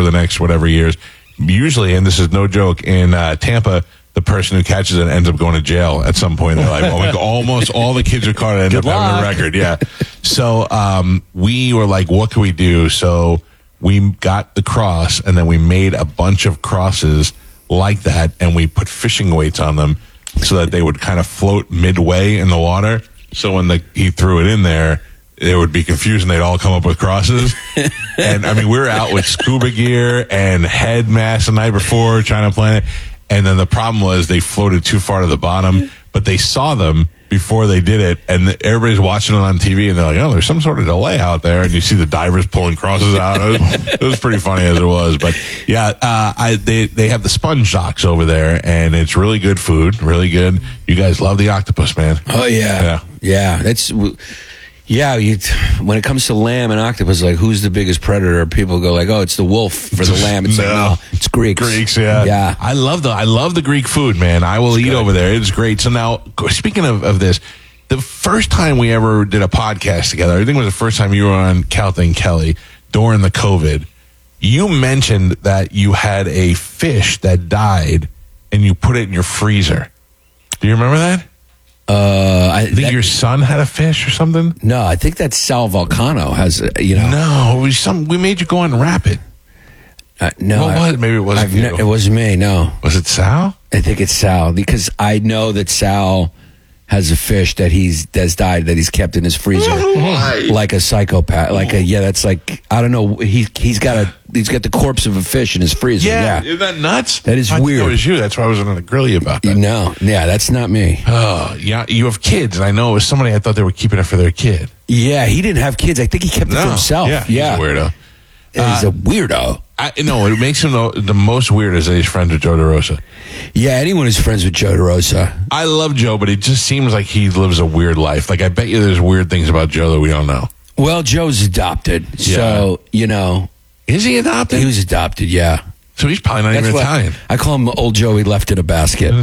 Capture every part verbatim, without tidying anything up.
for the next whatever years. Usually, and this is no joke, in uh, Tampa, the person who catches it ends up going to jail at some point in their life. Oh my God, almost all the kids who caught it end Good up having a luck. record. Yeah. So um, we were like, what can we do? So we got the cross, and then we made a bunch of crosses like that, and we put fishing weights on them so that they would kind of float midway in the water. So when the, he threw it in there, it would be confusing. They'd all come up with crosses. And I mean, we were out with scuba gear and head masks the night before trying to plan it. And then the problem was they floated too far to the bottom, but they saw them before they did it. And the, everybody's watching it on T V, and they're like, oh, there's some sort of delay out there. And you see the divers pulling crosses out. It was, it was pretty funny as it was. But yeah, uh, I, they, they have the sponge docks over there, and it's really good food, really good. You guys love the octopus, man. Oh, yeah. Yeah. Yeah. That's... Yeah, you, when it comes to lamb and octopus, like, who's the biggest predator? People go like, oh, it's the wolf for the lamb. It's No. like, no, it's Greeks. Greeks, yeah. Yeah. I love the I love the Greek food, man. I will eat good. over there. It's great. So now, speaking of, of this, the first time we ever did a podcast together, I think it was the first time you were on Cal and Kelly during the COVID. You mentioned that you had a fish that died and you put it in your freezer. Do you remember that? Uh, I I think that- your son had a fish or something. No, I think that's Sal Volcano has, uh, you know. No, it was some. We made you go and wrap it. Uh, no. What I- was it? Maybe it wasn't I've you. ne- it wasn't me, no. Was it Sal? I think it's Sal, because I know that Sal has a fish that he's that's died that he's kept in his freezer like a psychopath. Like a yeah, that's like I don't know. He he's got a he's got the corpse of a fish in his freezer. Yeah, Isn't that nuts? That is I thought weird. It was you. That's why I was going to grill you about that. no, yeah, that's not me. Oh, yeah. You have kids, and I know it was somebody I thought they were keeping it for their kid. Yeah, he didn't have kids. I think he kept it for himself. Yeah, Yeah, he's a weirdo. he's a weirdo. I, no, it makes him the, the most weird is that he's friends with Joe DeRosa. Yeah, anyone who's friends with Joe DeRosa. I love Joe, but it just seems like he lives a weird life. Like, I bet you there's weird things about Joe that we don't know. Well, Joe's adopted, so you know Is he adopted? he was adopted. Yeah. so he's probably not even why- Italian. I call him old Joey left in a basket.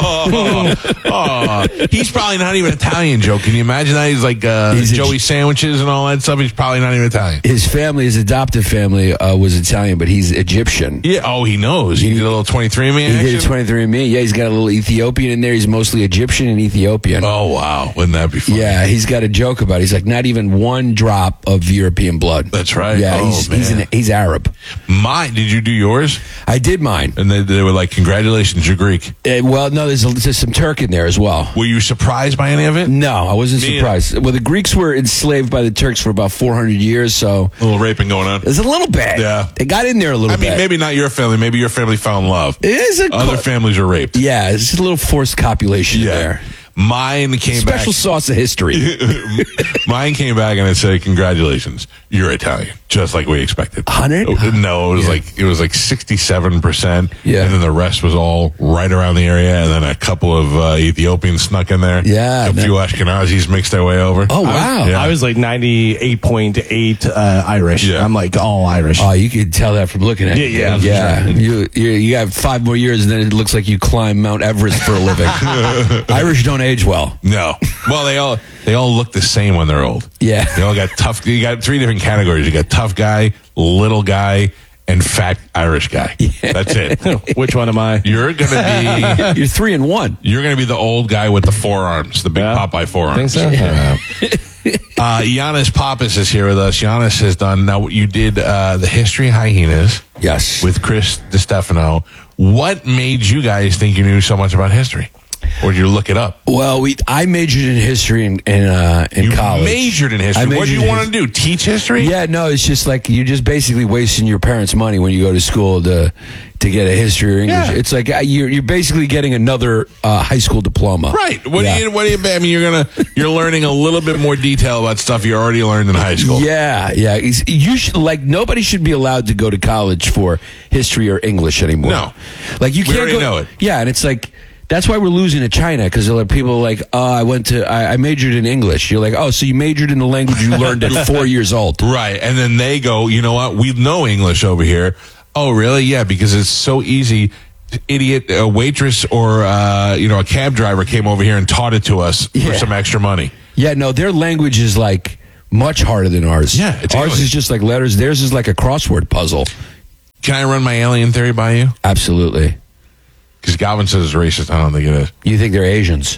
oh, oh, he's probably not even Italian, Joe. Can you imagine that? He's like uh, He's a- Joey sandwiches and all that stuff. He's probably not even Italian. His family, his adoptive family, uh, was Italian, but he's Egyptian. Yeah. Oh, he knows. He did a little twenty-three and me He action. did twenty-three and me. Yeah, he's got a little Ethiopian in there. He's mostly Egyptian and Ethiopian. Oh, wow. Wouldn't that be funny? Yeah, he's got a joke about it. He's like, not even one drop of European blood. That's right. Yeah, Oh, he's he's, man. an, he's Arab. Mine. Did you do yours? I did mine. And they, they were like, congratulations, you're Greek. Uh, well, no, there's, a, there's some Turk in there as well. Were you surprised by any of it? No, I wasn't Me surprised. Well, the Greeks were enslaved by the Turks for about four hundred years, so A little raping going on. there's a little bit. Yeah. They got in there a little I mean, bit. maybe not your family. Maybe your family found love. It is a Other co- families were raped. Yeah, it's just a little forced copulation Yeah. there. Mine came Special sauce of history. back. Mine came back and it said, "Congratulations, you're Italian," just like we expected. Hundred? No, it was Yeah. like it was like sixty-seven percent. Yeah. and then the rest was all right around the area, and then a couple of uh, Ethiopians snuck in there. Yeah, a no- few Ashkenazis mixed their way over. Oh, wow. Yeah. I was like ninety-eight point eight uh, Irish. Yeah. I'm like all Irish. Oh, you could tell that from looking at Yeah, it. yeah, yeah. sure. You, you you have five more years, and then it looks like you climb Mount Everest for a living. Irish don't age well. No. Well, they all they all look the same when they're old. Yeah. They all got tough. You got three different categories. You got tough guy, little guy, and fat Irish guy. That's it. Which one am I? You're gonna be You're three and one. you're gonna be the old guy with the forearms, the big Yeah. Popeye forearms. Think so? Yeah. Uh, Giannis Pappas is here with us. Giannis has done now. You did uh, the History Hyenas Yes. with Chris DiStefano. What made you guys think you knew so much about history, or did you look it up? Well, we I majored in history in in, uh, in You college. majored in history. I What do you majored in want to do? Teach history? Yeah, no, it's just like you're just basically wasting your parents' money when you go to school to to get a history or English. Yeah. It's like uh, you're you're basically getting another uh, high school diploma. Right. What Yeah. do you? What do you? I mean, you're gonna you're learning a little bit more detail about stuff you already learned in high school. Yeah, yeah. It's- You should like nobody should be allowed to go to college for history or English anymore. No. like you We can't already go. know it. Yeah, and it's like that's why we're losing to China because people are like, oh, I went to I, I majored in English. You're like, oh, so you majored in the language you learned at four years old. Right. And then they go, you know what? We know English over here. Oh, really? Yeah, because it's so easy. Idiot, a waitress or uh, you know a cab driver came over here and taught it to us for Yeah. some extra money. Yeah, no, their language is like much harder than ours. Yeah, it's ours English. is just like letters. Theirs is like a crossword puzzle. Can I run my alien theory by you? Absolutely. Because Galvin says it's racist. I don't think it is. You think they're Asians?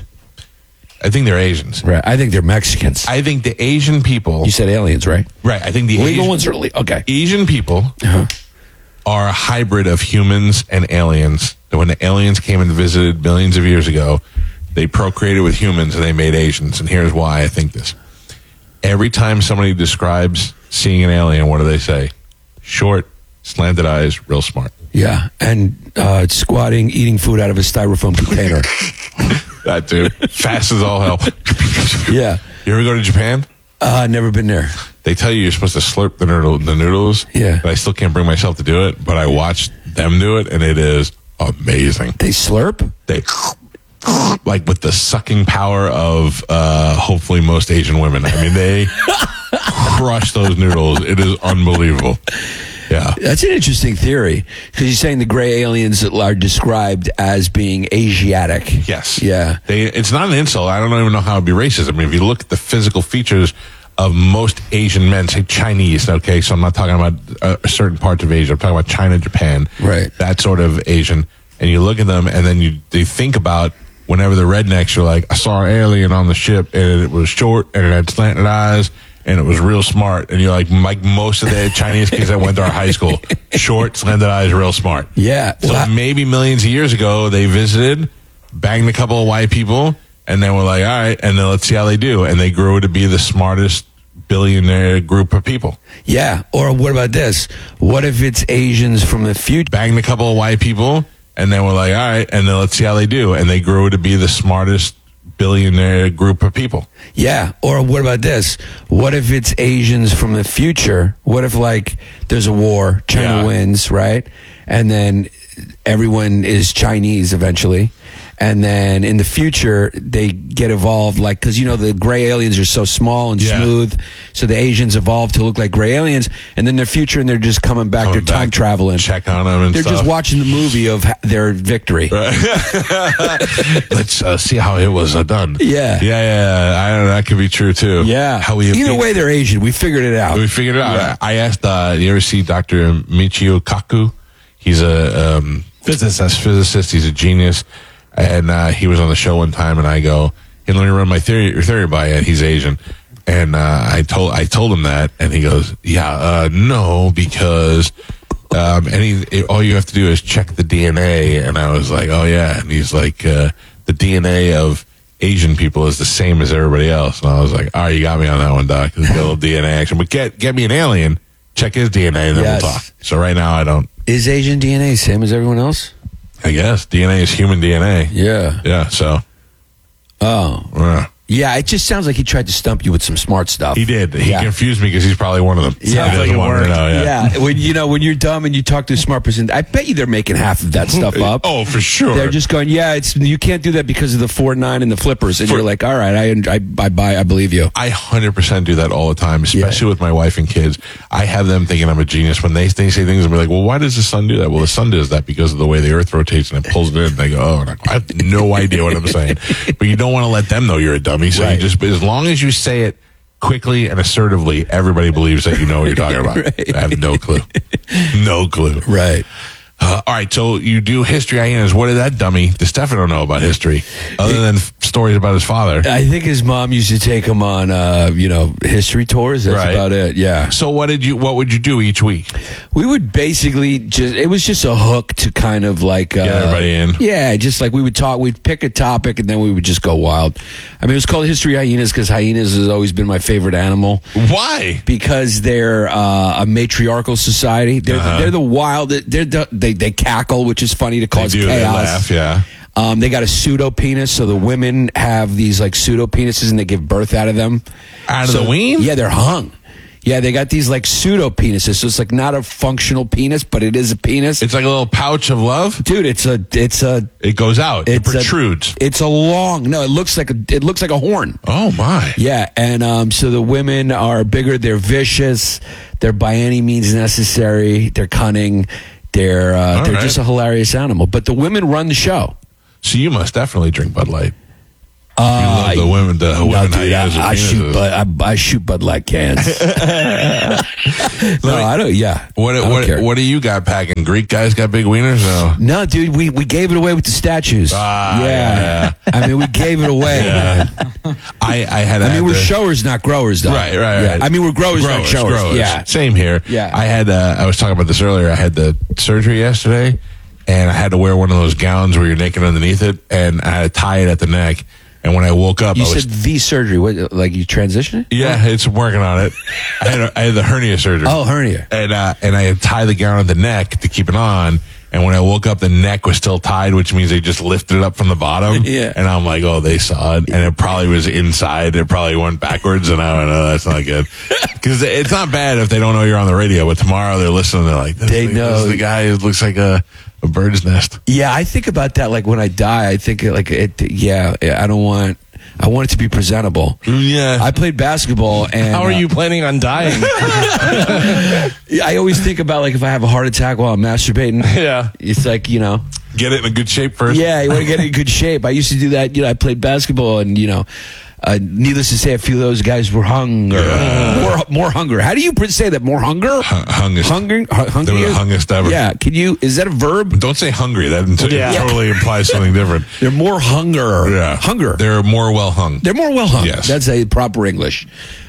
I think they're Asians. Right. I think they're Mexicans. I think the Asian people. You said aliens, right? Right. I think the Legal Asian, ones are le- okay. Asian people Uh-huh. are a hybrid of humans and aliens. That when the aliens came and visited millions of years ago, they procreated with humans and they made Asians. And here's why I think this. Every time somebody describes seeing an alien, what do they say? Short, slanted eyes, real smart. Yeah, and uh, squatting, eating food out of a styrofoam container. That too. Fast as all hell. Yeah. You ever go to Japan? Uh, never been there. They tell you you're supposed to slurp the, noodle, the noodles. Yeah. But I still can't bring myself to do it. But I watched them do it, and it is amazing. They slurp? They like with the sucking power of uh, hopefully most Asian women. I mean, they crush those noodles. It is unbelievable. Yeah. That's an interesting theory because you're saying the gray aliens are described as being Asiatic. Yes. Yeah. They, it's not an insult. I don't even know how it'd be racist. I mean, if you look at the physical features of most Asian men, say Chinese, okay, so I'm not talking about uh, certain parts of Asia. I'm talking about China, Japan, Right. that sort of Asian. And you look at them, and then you they think about whenever the rednecks are like, I saw an alien on the ship, and it was short, and it had slanted eyes, and it was real smart. And you're like, like most of the Chinese kids that went to our high school, short, slanted eyes, real smart. Yeah. So Well, I- maybe millions of years ago, they visited, banged a couple of white people, and then we're like, all right, and then let's see how they do. And they grew to be the smartest billionaire group of people. yeah. Or what about this? What if it's Asians from the future? Banged a couple of white people, and then we're like, all right, and then let's see how they do. And they grew to be the smartest billionaire group of people. Yeah. Or what about this? What if it's Asians from the future? What if, like, there's a war, China Yeah. wins, right? And then everyone is Chinese eventually. And then in the future, they get evolved, like, because, you know, the gray aliens are so small and Yeah. smooth. So the Asians evolve to look like gray aliens. And then their future, and they're just coming back, Coming they're time back, traveling. check on them and They're stuff. just watching the movie of ha- their victory. Let's uh, see how it was uh, done. Yeah. Yeah, yeah. I don't know. That could be true, too. Yeah. How we Either way, they're Asian. We figured it out. We figured it out. Yeah. I asked, uh, you ever see Doctor Michio Kaku? He's a um, physicist. Physicist. He's a genius. And uh, he was on the show one time, and I go, hey, let me run my theory, your theory by you. And he's Asian. And uh, I told I told him that, and he goes, yeah, uh, no, because um, and he, all you have to do is check the D N A. And I was like, oh, yeah. And he's like, uh, the D N A of Asian people is the same as everybody else. And I was like, all right, you got me on that one, Doc. There's a little D N A action. But get get me an alien, check his D N A, and then Yes. we'll talk. So right now, I don't. Is Asian D N A same as everyone else? I guess D N A is human D N A. Yeah. Yeah, so Oh. uh, Yeah, it just sounds like he tried to stump you with some smart stuff. he did. He Yeah. confused me because he's probably one of them. Yeah. He Sounds doesn't like it want me to worked. know, yeah. Yeah, when you know when you're dumb and you talk to a smart person, I bet you they're making half of that stuff up. Oh, for sure. They're just going, yeah, it's you can't do that because of the four nine and the flippers, and For- you're like, all right, I I, I buy, I believe you. I one hundred percent do that all the time, especially with my wife and kids. I have them thinking I'm a genius when they, they say things and be like, well, why does the sun do that? Well, the sun does that because of the way the earth rotates and it pulls it in. And they go, oh, and I, go, I have no idea what I'm saying. But you don't want to let them know you're a dummy. So Right. you just, as long as you say it quickly and assertively, everybody believes that you know what you're talking about. Right. I have no clue. No clue. Right. Uh, all right, so you do history hyenas. What did that dummy, does Stefano know about history, other than f- stories about his father? I think his mom used to take him on, uh, you know, history tours. That's Right. about it. Yeah. So what did you? What would you do each week? We would basically just, it was just a hook to kind of like, uh, Get everybody in. Yeah, just like we would talk, we'd pick a topic and then we would just go wild. I mean, it was called History Hyenas because hyenas has always been my favorite animal Why? because they're uh, a matriarchal society. They're, Uh-huh. they're the wild, they're the, they, they cackle, which is funny to They cause do. They chaos. laugh. Yeah. Um, they got a pseudo penis, so the women have these like pseudo penises and they give birth out of them. Out of So- the ween? Yeah, they're hung. Yeah, they got these like pseudo penises, so it's like not a functional penis, but it is a penis. It's like a little pouch of love. Dude, it's a, it's a, It goes out. It it's protrudes. A, it's a long. No, it looks like a, it looks like a horn. Oh my. Yeah, and um, so the women are bigger. They're vicious. They're by any means necessary. They're cunning. They're uh, All they're right. just a hilarious animal. But the women run the show. So you must definitely drink Bud Light. Uh, you love the women, the no, women dude, hyenas. I, I with shoot, penises. Bud, I, I shoot Bud Light cans. no, I don't. Yeah, What I don't what care. what do you got packing? Greek guys got big wieners? No. No, dude, we, we gave it away with the statues. Ah, yeah. I mean, we gave it away. Yeah. man. I I had. I mean, had we're the- showers, not growers, though. Right, right, Yeah. right. I mean, we're growers, not showers. growers. Yeah. Same here. Yeah. I had. Uh, I was talking about this earlier. I had the surgery yesterday, and I had to wear one of those gowns where you're naked underneath it, and I had to tie it at the neck. And when I woke up, You I was said the surgery. What, like you transitioned? yeah, it's working on it. I had a, I had the hernia surgery. Oh, hernia. and uh, and I had tied the gown at the neck to keep it on. And when I woke up, the neck was still tied, which means they just lifted it up from the bottom. Yeah. And I'm like, oh, they saw it, and it probably was inside. It probably went backwards, and I went, oh, that's not good. Because it's not bad if they don't know you're on the radio, but tomorrow they're listening. They're like, this They is the, know. this is the guy who looks like a, a bird's nest. Yeah, I think about that. Like when I die, I think like it. Yeah, I don't want. I want it to be presentable. Yeah. I played basketball, and How are uh, you planning on dying? I always think about like if I have a heart attack while I'm masturbating. Yeah. It's like, you know, Get it in a good shape first. yeah, you want to get in good shape. I used to do that. You know, I played basketball, and you know, uh, needless to say, a few of those guys were hunger, more more hunger. How do you pr- say that? More hunger, Hun- hungest. hunger, hu- They were hungry. the hungest ever. Yeah, can you? Is that a verb? Don't say hungry. That ent- Yeah. totally implies something different. They're more hunger. Yeah. Hunger. They're more well hung. They're more well hung. Yes. That's a proper English.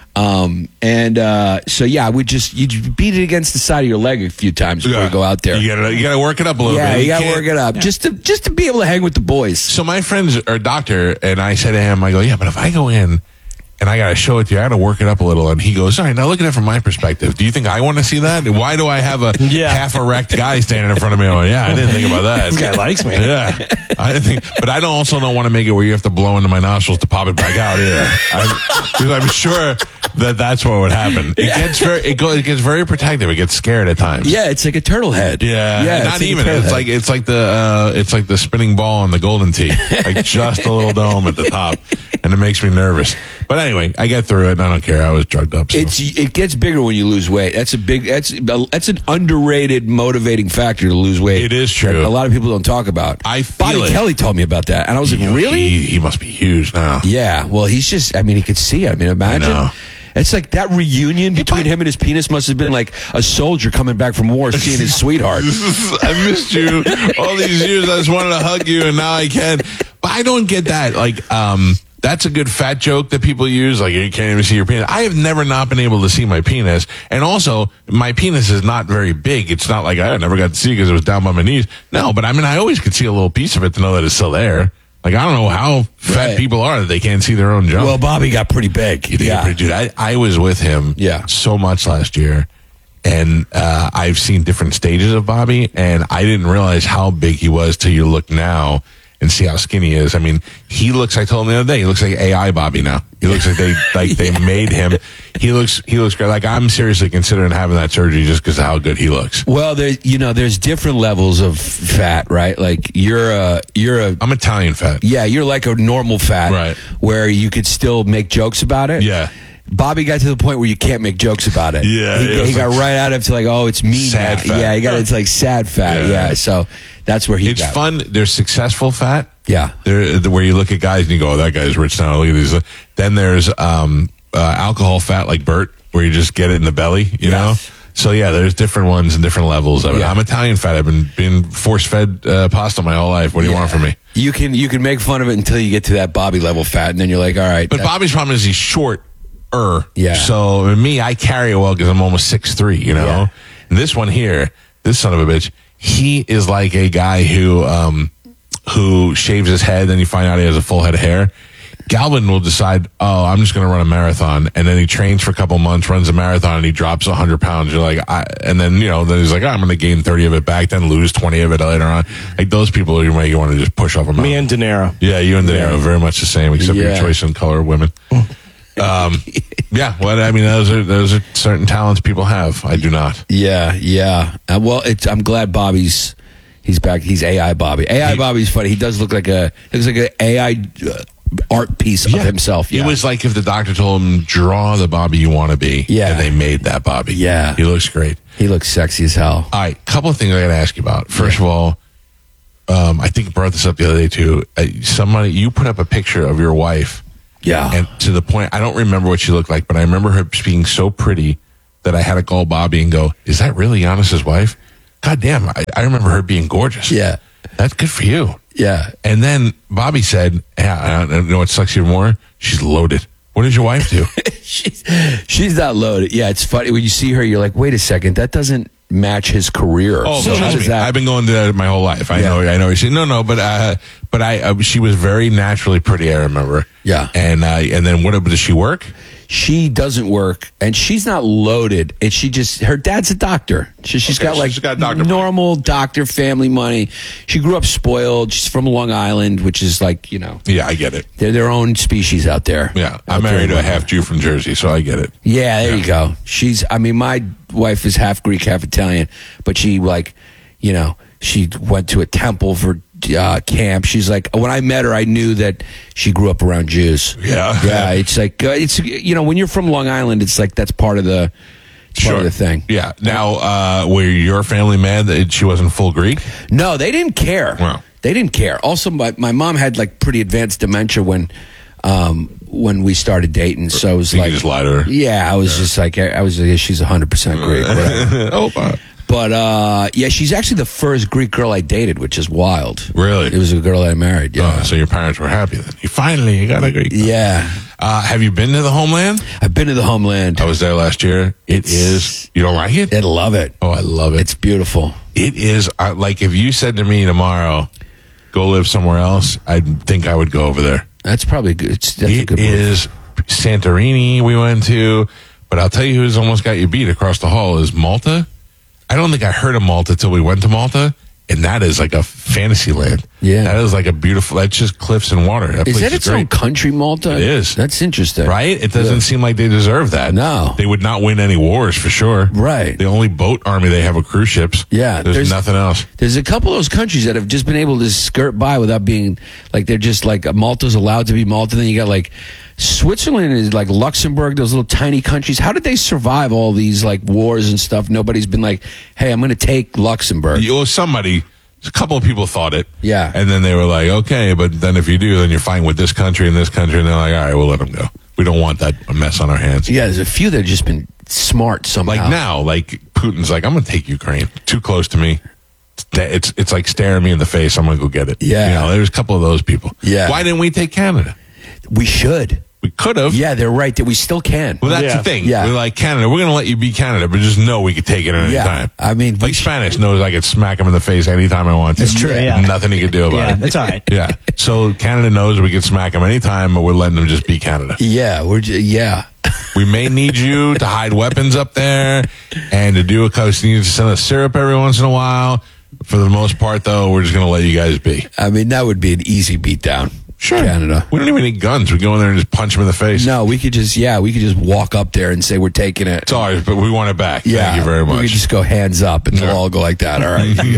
Um, and uh, so yeah, we just you beat it against the side of your leg a few times before Yeah. you go out there. You gotta, you gotta work it up a little yeah, bit. you got to can't- work it up just to just to be able to hang with the boys. So my friends are doctor, and I said to him, I go, yeah, but if I go in and I got to show it to you, I got to work it up a little. And he goes, all right, now look at it from my perspective. Do you think I want to see that? Why do I have a Yeah. half erect guy standing in front of me? I'm like, yeah, I didn't think about that. This guy likes me. Yeah, I didn't think, but I don't also don't want to make it where you have to blow into my nostrils to pop it back out either. I'm, because I'm sure that that's what would happen. It gets very, it goes, it gets very protective. It gets scared at times. Yeah, it's like a turtle head. Yeah, yeah, not like a even. turtle It's head. like it's like the uh, it's like the spinning ball on the golden tee, like just a little dome at the top, and it makes me nervous. But anyway, I get through it, and I don't care. I was drugged up. So. It's it gets bigger when you lose weight. That's a big. That's that's an underrated motivating factor to lose weight. It is true. that a lot of people don't talk about. I feel Bobby it. Kelly told me about that, and I was like, really? He, he must be huge now. Yeah. Well, he's just. I mean, he could see it. I mean, imagine. know. It's like that reunion between him and his penis must have been like a soldier coming back from war seeing his sweetheart. I missed you all these years. I just wanted to hug you, and now I can. But I don't get that. Like, um, that's a good fat joke that people use. Like, you can't even see your penis. I have never not been able to see my penis, and also my penis is not very big. It's not like I never got to see because it was down by my knees. No, but I mean, I always could see a little piece of it to know that it's still there. Like, I don't know how fat Right. people are that they can't see their own junk. Well, Bobby got pretty big. You think Yeah. you're pretty- dude, I, I was with him Yeah. so much last year, and uh, I've seen different stages of Bobby, and I didn't realize how big he was till you look now and see how skinny he is. I mean, he looks, I told him the other day, he looks like A I Bobby now. He looks like they like they made him. He looks he looks great. Like, I'm seriously considering having that surgery just because of how good he looks. Well, there, you know, there's different levels of fat, right? Like you're a, you're a, I'm Italian fat. yeah, you're like a normal fat, Right. where you could still make jokes about it. Yeah. Bobby got to the point where you can't make jokes about it. Yeah, he, yeah, he it's got like right out of to like, oh, it's me sad now. fat. Yeah, he got it's like sad fat. Yeah. Yeah, so that's where he It's got. fun. There's successful fat. Yeah. There, where you look at guys and you go, oh, that guy's rich now. Look at these. Then there's um, uh, alcohol fat like Bert, where you just get it in the belly, you Yes. know? So, yeah, there's different ones and different levels of it. Yeah. I'm Italian fat. I've been being force-fed uh, pasta my whole life. What do you Yeah. want from me? You can you can make fun of it until you get to that Bobby level fat, and then you're like, all right. But that- Bobby's problem is he's short. Er. Yeah. So me, I carry it well because I'm almost six three, you know? Yeah. And this one here, this son of a bitch, he is like a guy who um, who shaves his head, then you find out he has a full head of hair. Galvin will decide, oh, I'm just going to run a marathon. And then he trains for a couple months, runs a marathon, and he drops one hundred pounds. You're like, I, and then, you know, then he's like, oh, I'm going to gain thirty of it back, then lose twenty of it later on. Like, those people you make you want to just push off a mountain. Me and De Niro. Yeah, you and De Niro, very much the same, except for Yeah. your choice in color of women. Um, yeah, well, I mean, those are those are certain talents people have. I do not. Yeah, yeah. Uh, well, it's, I'm glad Bobby's he's back. He's A I Bobby. A I He- Bobby's funny. He does look like a he looks like an A I uh, art piece of himself. Yeah. It was like if the doctor told him, draw the Bobby you want to be. Yeah. And they made that Bobby. Yeah. He looks great. He looks sexy as hell. All right, couple of things I got to ask you about. First of all, um, I think I brought this up the other day too. Uh, somebody, you put up a picture of your wife, Yeah. and to the point, I don't remember what she looked like, but I remember her being so pretty that I had to call Bobby and go, "Is that really Giannis's wife?" God damn, I, I remember her being gorgeous. Yeah. That's good for you. Yeah. And then Bobby said, yeah, I don't know what sucks even more. She's loaded. What does your wife do? she's, she's not loaded. Yeah, it's funny. When you see her, you're like, wait a second, that doesn't match his career. Oh, So how trust does me. that- I've been going to that my whole life. I Yeah. know. I know. She, no, no, but uh, but I uh, she was very naturally pretty. I remember. Yeah. And uh, and then what? Does she work? She doesn't work, and she's not loaded. And she just, her dad's a doctor. She, she's Okay, got so like she's got doctor money. normal doctor family money. She grew up spoiled. She's from Long Island, which is like, you know, Yeah, I get it. they're their own species out there. Yeah, Out I'm there married in to a Long half Jew from Jersey, so I get it. Yeah, there Yeah. you go. She's, I mean, my wife is half Greek, half Italian, but she, like, you know, she went to a temple for uh, camp. She's like, when I met her, I knew that she grew up around Jews. Yeah. Yeah, it's like, uh, it's, you know, when you're from Long Island, it's like, that's part of the, it's part of the thing. Yeah. Now, uh, were your family mad that she wasn't full Greek? No, they didn't care. Wow. They didn't care. Also, my, my mom had like pretty advanced dementia when, um, when we started dating. So it was So you like, just lied to her? yeah, I was just like, I was, yeah, she's one hundred percent Greek. Whatever. oh, uh, But uh, yeah, she's actually the first Greek girl I dated, which is wild. Really? It was a girl I married. Yeah. oh, so your parents were happy then. You finally you got a Greek. Yeah. Uh, have you been to the homeland? I've been to the homeland. I was there last year. It is. You don't like it? I love it. Oh, I love it. It's beautiful. It is uh, like if you said to me tomorrow, go live somewhere else, I think I would go over there. That's probably good. It's, that's a It good move. is Santorini we went to, but I'll tell you who's almost got you beat across the hall is Malta. I don't think I heard of Malta till we went to Malta, and that is like a fantasy land. Yeah. That is like a beautiful, that's just cliffs and water. That Is place that its own great. country, Malta? It is. That's interesting. Right? It doesn't Yeah. seem like they deserve that. No. They would not win any wars for sure. Right. The only boat army they have are cruise ships. Yeah, There's, there's- nothing else. There's a couple of those countries that have just been able to skirt by without being like they're just like Malta's allowed to be Malta. Then you got like Switzerland is like Luxembourg, those little tiny countries. How did they survive all these like wars and stuff? Nobody's been like, hey, I'm going to take Luxembourg. You, well, somebody, a couple of people thought it. Yeah. And then they were like, okay, but then if you do, then you're fine with this country and this country. And they're like, all right, we'll let them go. We don't want that mess on our hands. Yeah, there's a few that have just been smart somehow. Like now, like Putin's like, I'm going to take Ukraine. Too close to me. It's it's like staring me in the face. I'm going to go get it. Yeah. You know, there's a couple of those people. Yeah. Why didn't we take Canada? We should. We could have. Yeah, they're right that we still can. Well, that's Yeah. the thing. Yeah. We're like, Canada, we're going to let you be Canada, but just know we could take it at any Yeah. time. I mean, we like sh- Spanish knows I could smack him in the face anytime I want to. That's true, yeah. Nothing he could do about Yeah, it. that's all right. Yeah. So Canada knows we can smack him anytime, but we're letting them just be Canada. Yeah, we're ju- yeah. We may need you to hide weapons up there and to do a coast. You need to send us syrup every once in a while. For the most part, though, we're just going to let you guys be. I mean, that would be an easy beatdown. Sure. Canada. We don't even need guns. We go in there and just punch them in the face. No, we could just yeah, we could just walk up there and say we're taking it. It's ours, but we want it back. Yeah, Thank you very We could much. just go hands up and Sure. we'll all go like that. All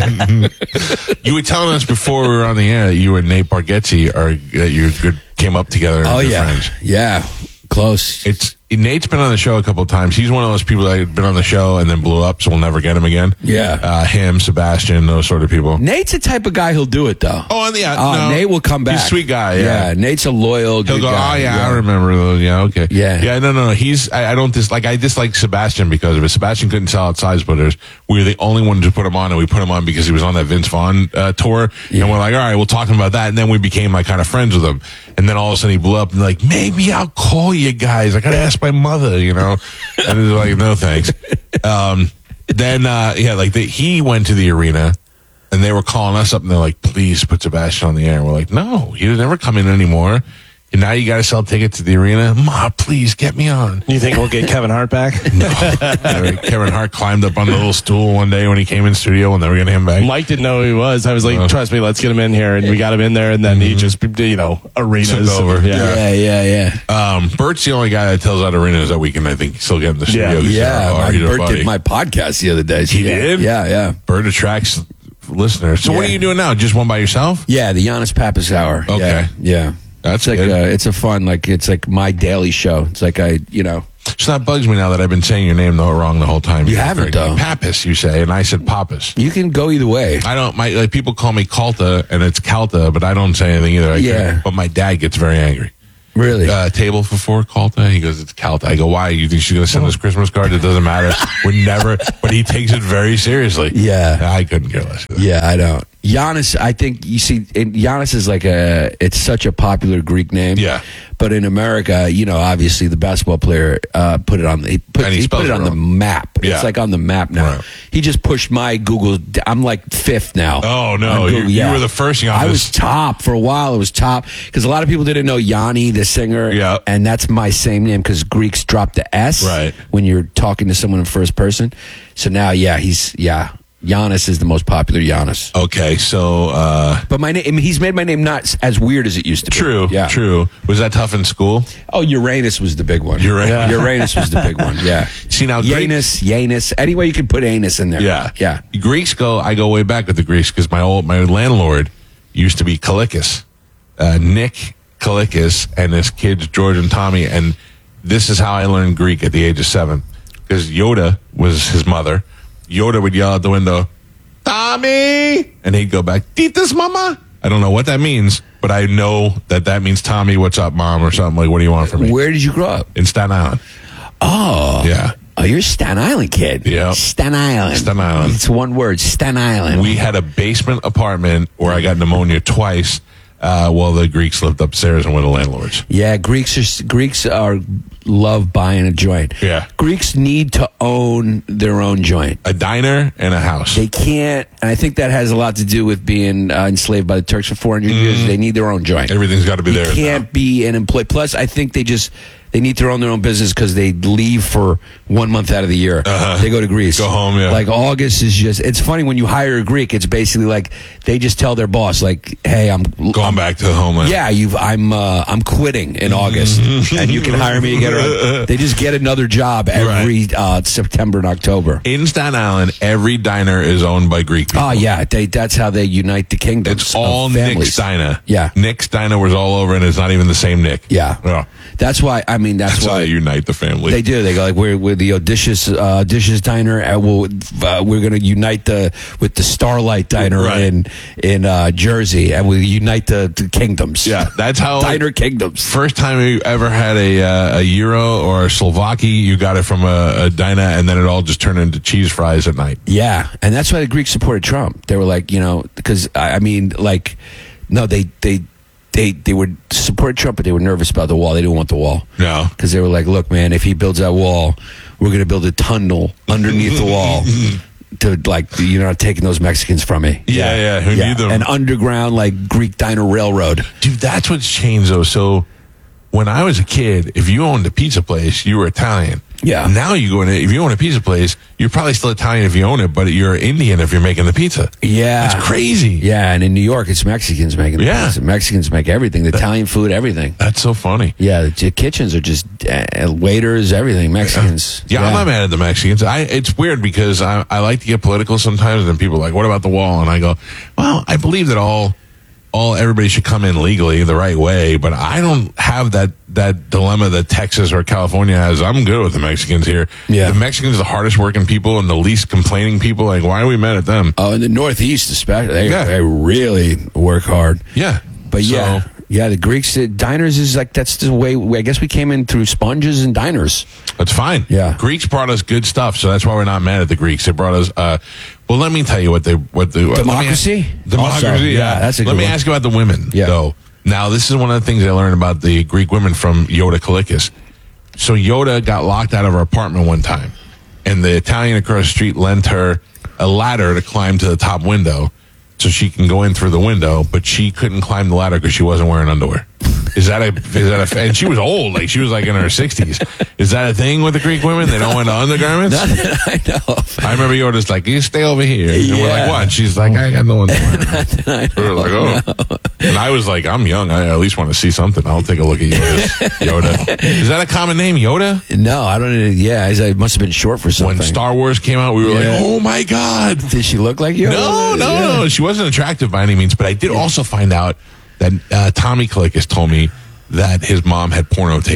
right. You were telling us before we were on the air that you and Nate Bargatze are that you good came up together. And oh good yeah, friends. yeah, close. It's Nate's been on the show a couple of times. He's one of those people that had been on the show and then blew up, so we'll never get him again. Yeah. uh, him, Sebastian, those sort of people. Nate's the type of guy who'll do it though. Oh, yeah, Uh, no. Nate will come back. He's a sweet guy. Yeah, Nate's a loyal. he'll good go. guy. Oh yeah, I remember those. Yeah, okay. Yeah. yeah. No, no, no. He's. I, I don't dislike. I dislike Sebastian because of it. Sebastian couldn't sell out Side Splitters. We were the only ones to put him on, and we put him on because he was on that Vince Vaughn uh, tour. Yeah. And we're like, all right, we'll talk to him about that. And then we became like kind of friends with him. And then all of a sudden he blew up and like, maybe I'll call you guys. I gotta ask my mother, you know. And he's like, no thanks. Um, then uh, yeah, like the, he went to the arena. And they were calling us up, and they're like, please put Sebastian on the air. And we're like, no, he would never come in anymore. And now you got to sell tickets to the arena. Ma, please get me on. You think we'll get Kevin Hart back? Kevin Hart climbed up on the little stool one day when he came in studio, and they were getting him back. Mike didn't know who he was. I was like, Uh. trust me, let's get him in here. And we got him in there, and then he just, you know, arenas. Took over. Yeah. Yeah, yeah, yeah. Um, Bert's the only guy that tells out arenas that weekend. I think he's still getting the studio. Yeah. 'cause Yeah, they're- oh, my, he's a Bert buddy. did my podcast the other day. So He yeah. did? Yeah, yeah. Bert attracts listeners. So what Yeah. are you doing now? Just one by yourself? Yeah, the Giannis Pappas Hour. Okay. Yeah. yeah. That's it's like good. uh, it's a fun like it's like my daily show. It's like I, you know, So that bugs me now that I've been saying your name though wrong the whole time. You haven't, though. Pappas, you say, and I said Pappas. You can go either way. I don't. My like people call me Calta, and it's Calta, but I don't say anything either. I Yeah. care. But my dad gets very angry. Really? Uh, table for four, Calta. He goes, it's Calta. I go, why? You think she's going to send this Christmas card? It doesn't matter. We're never. But he takes it very seriously. Yeah. I couldn't care less. Yeah, I don't. Giannis, I think you see, and Giannis is like a. It's such a popular Greek name. Yeah. But in America, you know, obviously the basketball player uh, put it on. He put, And he he put spells it it on the wrong. map. Yeah. It's like on the map now. Right. He just pushed my Google. I'm like fifth now. Oh, no. on You- Google. you were the first Giannis. I was top for a while. It was top because a lot of people didn't know Yanni, the singer. Yeah. And that's my same name because Greeks drop the S Right. when you're talking to someone in first person. So now, yeah, he's yeah. Giannis is the most popular Giannis. Okay, so uh, But my name, I mean, he's made my name not as weird as it used to be. true, Yeah. true. Was that tough in school? Oh, Uranus was the big one. Uranus. Yeah. Uranus was the big one. Yeah. See now, Greek- Janus, Janus. Any way you can put anus in there. Yeah, Yeah. Greeks go. I go way back with the Greeks because my old my landlord used to be Kalikis, uh, Nick Kalikis, and his kids George and Tommy. And this is how I learned Greek at the age of seven because Yoda was his mother. Yoda would yell out the window, "Tommy," and he'd go back, "Titas, mama." I don't know what that means, but I know that that means Tommy. What's up, mom, or something like. What do you want from me? Where did you grow up? In Staten Island. Oh. Yeah. Oh, you're a Staten Island kid. Yeah. Staten Island. Staten Island. It's one word, Staten Island. We had a basement apartment where I got pneumonia twice. Uh, while the Greeks lived upstairs and were the landlords. Yeah, Greeks are Greeks are love buying a joint. Yeah. Greeks need to own their own joint. A diner and a house. They can't, and I think that has a lot to do with being uh, enslaved by the Turks for four hundred years. They need their own joint. Everything's got to be You there. can't be an employee. Plus, I think they just they need to own their own business because they leave for one month out of the year. Uh-huh. They go to Greece. Go home, yeah. Like August is just. It's funny when you hire a Greek. It's basically like they just tell their boss, like, "Hey, I'm Going I'm, back to the homeland. Yeah, you've. I'm. Uh, I'm quitting in August, and you can hire me again. They just get another job every uh, September and October. In Staten Island, every diner is owned by Greek people. Oh yeah, they, that's how they unite the kingdoms. It's all of Nick's families. Diner. Yeah. Nick's Diner was all over, and it's not even the same Nick. Yeah. Yeah. That's why. I mean, that's, That's how why they unite the family. they do. They go like, we're we're the Odysseus uh, Odysseus Diner. And we'll, uh, we're going to unite the with the Starlight Diner Right. in in uh, Jersey, and we unite the, the kingdoms. Yeah, that's how. Diner kingdoms. First time you ever had a uh, a euro or a Slovaki, you got it from a, a diner, and then it all just turned into cheese fries at night. Yeah, and that's why the Greeks supported Trump. They were like, you know, because I I mean, like, no, they they. They they would support Trump, but they were nervous about the wall. They didn't want the wall. No. Because they were like, look, man, if he builds that wall, we're going to build a tunnel underneath the wall to, like, you're not taking those Mexicans from me. Yeah, yeah, who need them? An underground, like, Greek diner railroad. Dude, that's what's changed though. So when I was a kid, if you owned a pizza place, you were Italian. Yeah. Now you go in, if you own a pizza place, you're probably still Italian if you own it, but you're Indian if you're making the pizza. Yeah. That's crazy. Yeah, and in New York, it's Mexicans making the Yeah. pizza. Mexicans make everything, the Italian food, everything. That's so funny. Yeah, the, the kitchens are just uh, waiters, everything, Mexicans. Yeah, I'm not mad at the Mexicans. I it's weird because I I like to get political sometimes, and people are like, "What about the wall?" And I go, "Well, I believe that all all everybody should come in legally the right way, but I don't have that that dilemma that Texas or California has. I'm good with the Mexicans here. Yeah. The Mexicans are the hardest working people and the least complaining people. Like, why are we mad at them? Oh, in the Northeast, especially, they, Yeah. they really work hard. Yeah, But So- yeah, yeah, the Greeks, uh, diners is like, that's the way, I guess we came in through sponges and diners. That's fine. Yeah. Greeks brought us good stuff, so that's why we're not mad at the Greeks. They brought us. Uh, well, let me tell you what they what the Democracy? Let me, democracy. Also, yeah, yeah, that's a Let good me one. ask about the women. Yeah. Though. Now, this is one of the things I learned about the Greek women from Yoda Kalikis. So Yoda got locked out of her apartment one time, and the Italian across the street lent her a ladder to climb to the top window, so she can go in through the window, but she couldn't climb the ladder because she wasn't wearing underwear. Is that a, is that a, and she was old, like she was like in her sixties. Is that a thing with the Greek women? They don't wear the undergarments? Not that I know. I remember Yoda's like, you stay over here. And we're like, Yeah. what? She's like, I got no underwear. I We were like, oh. And I was like, I'm young. I at least want to see something. I'll take a look at Yoda's, Yoda. Is that a common name, Yoda? No, I don't know. Yeah, it must have been short for something. When Star Wars came out, we were Yeah. like, oh my God. Did she look like you? No, no, Yeah. no. She wasn't attractive by any means, but I did also find out that uh, Tommy Kalikis told me that his mom had porno tapes.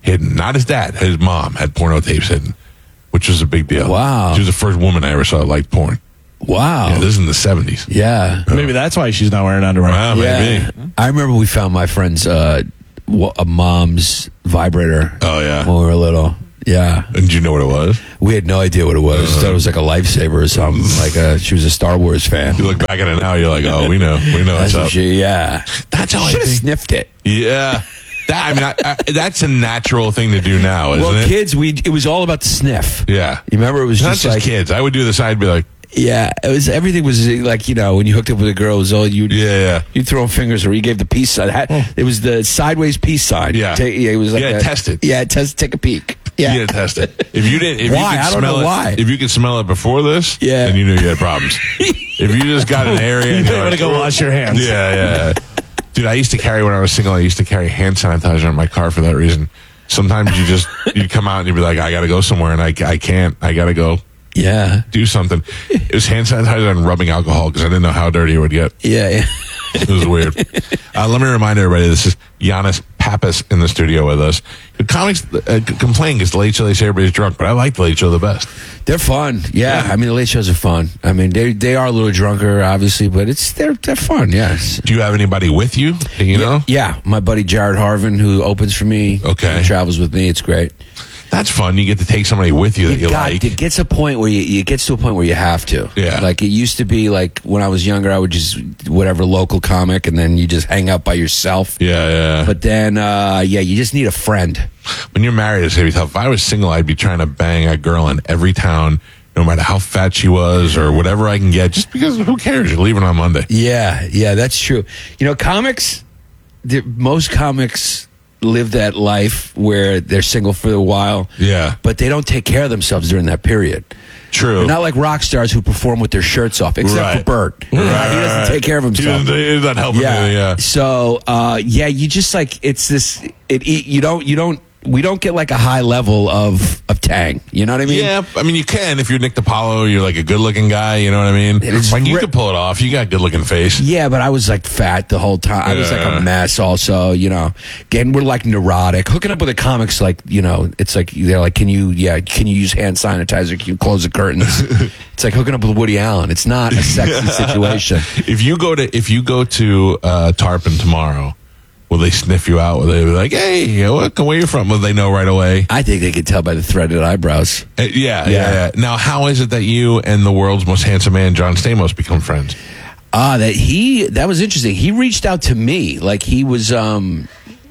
hidden. Not his dad. His mom had porno tapes hidden, which was a big deal. Wow. She was the first woman I ever saw that liked porn. Wow. Yeah, this is in the seventies. Yeah. Maybe that's why she's not wearing underwear. Wow, maybe. Yeah. I remember we found my friend's uh, wa- a mom's vibrator. Oh, yeah. When we were little. Yeah. And did you know what it was? We had no idea what it was. Uh-huh. Thought it was like a lifesaver or something. Like a, she was a Star Wars fan. You look back at it now, you're like, oh, we know. We know That's what's what up. she, yeah. That's how I Should have think. sniffed it. Yeah. That, I mean, I, I, that's a natural thing to do now, isn't Well, it? kids, we it was all about the sniff. Yeah. You remember it was Not just, just like kids. I would do this. I'd be like, yeah, it was everything was like, you know, when you hooked up with a girl, it was all you yeah, yeah. you throw fingers or you gave the peace sign. It was the sideways peace sign. Yeah. Take, yeah, it was like Yeah, a, test it. Yeah, test take a peek. Yeah. You gotta test it. If you didn't, if Why? you could I don't smell know it, why. if you could smell it before this, Yeah. then you knew you had problems. If you just got an area, You and may you're want to like, go wash your hands. Yeah, yeah. Dude, I used to carry when I was single. I used to carry hand sanitizer in my car for that reason. Sometimes you just you'd come out and you'd be like, I gotta go somewhere, and I I can't. I gotta go Yeah. do something. It was hand sanitizer and rubbing alcohol because I didn't know how dirty it would get. Yeah, yeah. It was weird. Uh, let me remind everybody, this is Giannis Pappas in the studio with us. The comics uh, complain because the Late Show, they say everybody's drunk, but I like the Late Show the best. They're fun. Yeah. Yeah. I mean, the late shows are fun. I mean, they they are a little drunker, obviously, but it's they're they're fun. Yes. Do you have anybody with you? that You know? Yeah, my buddy Jared Harvin, who opens for me. Okay. He travels with me. It's great. That's fun. You get to take somebody with you that you got, like. It gets a point where you it gets to a point where you have to. Yeah. Like it used to be like when I was younger, I would just whatever local comic, and then you just hang out by yourself. Yeah, yeah. But then, uh, yeah, you just need a friend. When you're married, it's going to be tough. If I was single, I'd be trying to bang a girl in every town, no matter how fat she was or whatever I can get, just because who cares? You're leaving on Monday. Yeah, yeah, that's true. You know, comics, the- most comics live that life where they're single for a while. Yeah. But they don't take care of themselves during that period. True. They're not like rock stars who perform with their shirts off, except Right. for Bert. Right, he right, doesn't right. take care of He himself. doesn't- He's not helping anything, yeah. So, uh, yeah, you just like it's this. It you don't you don't we don't get like a high level of of tang. You know what I mean? Yeah, I mean, you can if you're Nick DiPaolo, you're like a good-looking guy. You know what I mean? It's Like you re- could pull it off. You got a good-looking face. Yeah, but I was like fat the whole time. I was like Yeah. a mess. Also, you know, again, we're like neurotic. Hooking up with a comic's like, you know, it's like they're like, can you, yeah, can you use hand sanitizer? Can you close the curtains? It's like hooking up with Woody Allen. It's not a sexy situation. If you go to if you go to uh, Tarpon tomorrow, will they sniff you out? Will they be like, "Hey, what, where you from?" Will they know right away? I think they could tell by the threaded eyebrows. Uh, yeah, yeah, Yeah. yeah. Now, how is it that you and the world's most handsome man, John Stamos, become friends? Ah, that he that was interesting. He reached out to me, like he was um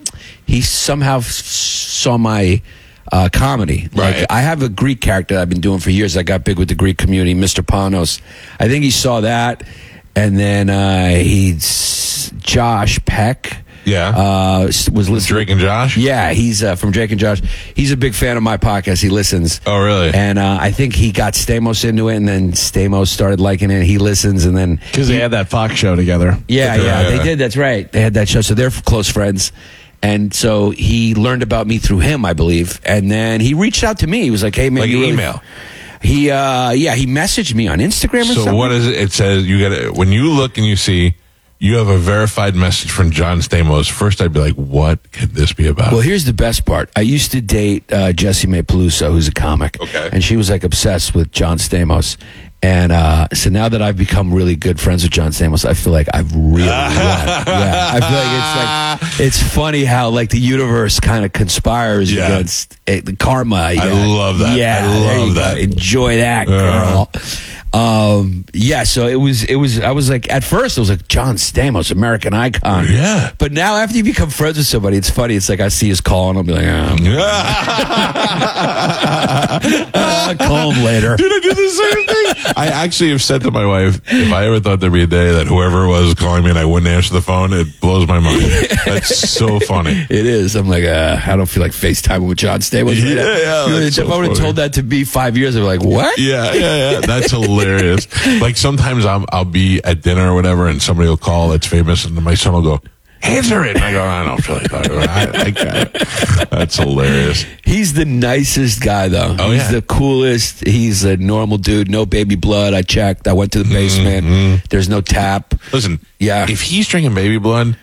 he somehow f- saw my uh, comedy. Right. Like I have a Greek character that I've been doing for years. I got big with the Greek community, Mister Panos. I think he saw that, and then uh, he's Josh Peck. Yeah. uh, s- was listening. Drake and Josh? Yeah, he's uh, from Drake and Josh. He's a big fan of my podcast. He listens. Oh, really? And uh, I think he got Stamos into it, and then Stamos started liking it. He listens, and then Because they had that Fox show together. yeah, Okay, yeah, yeah. they did. That's right. They had that show, so they're close friends. And so he learned about me through him, I believe. And then he reached out to me. He was like, "Hey, man, Like you really-" email? He, uh, yeah, he messaged me on Instagram or So something. what is it? It says you got to when you look and you see you have a verified message from John Stamos. First, I'd be like, "What could this be about?" Well, here's the best part. I used to date uh, Jessie Mae Peluso, who's a comic. Okay. And she was like obsessed with John Stamos. And uh, so now that I've become really good friends with John Stamos, I feel like I've really won. Yeah, I feel like it's like it's funny how like the universe kind of conspires Yeah. against it, the karma. you I know? love that. Yeah, I there you love go. that. Enjoy that, girl. Um, yeah, so it was. It was. I was like, at first, I was like, John Stamos, American icon. Yeah. But now, after you become friends with somebody, it's funny. It's like I see his call, and I'll be like, ah, I'll call him later. Dude, I do the same thing. I actually have said to my wife, if I ever thought there'd be a day that whoever was calling me and I wouldn't answer the phone, it blows my mind. That's so funny. It is. I'm like, uh, I don't feel like FaceTiming with John Stamos. Yeah, yeah, You know, that's if so I would have funny. told that to me five years, I'd be like, what? Yeah, yeah, yeah. That's hilarious. Like sometimes I'm, I'll be at dinner or whatever, and somebody will call that's famous, and my son will go, "Answer it." And I go, "I don't feel like talking about it." I, I can't. That's hilarious. He's the nicest guy, though. Oh, He's yeah. the coolest. He's a normal dude. No baby blood. I checked. I went to the basement. Mm-hmm. There's no tap. Listen, Yeah. if he's drinking baby blood,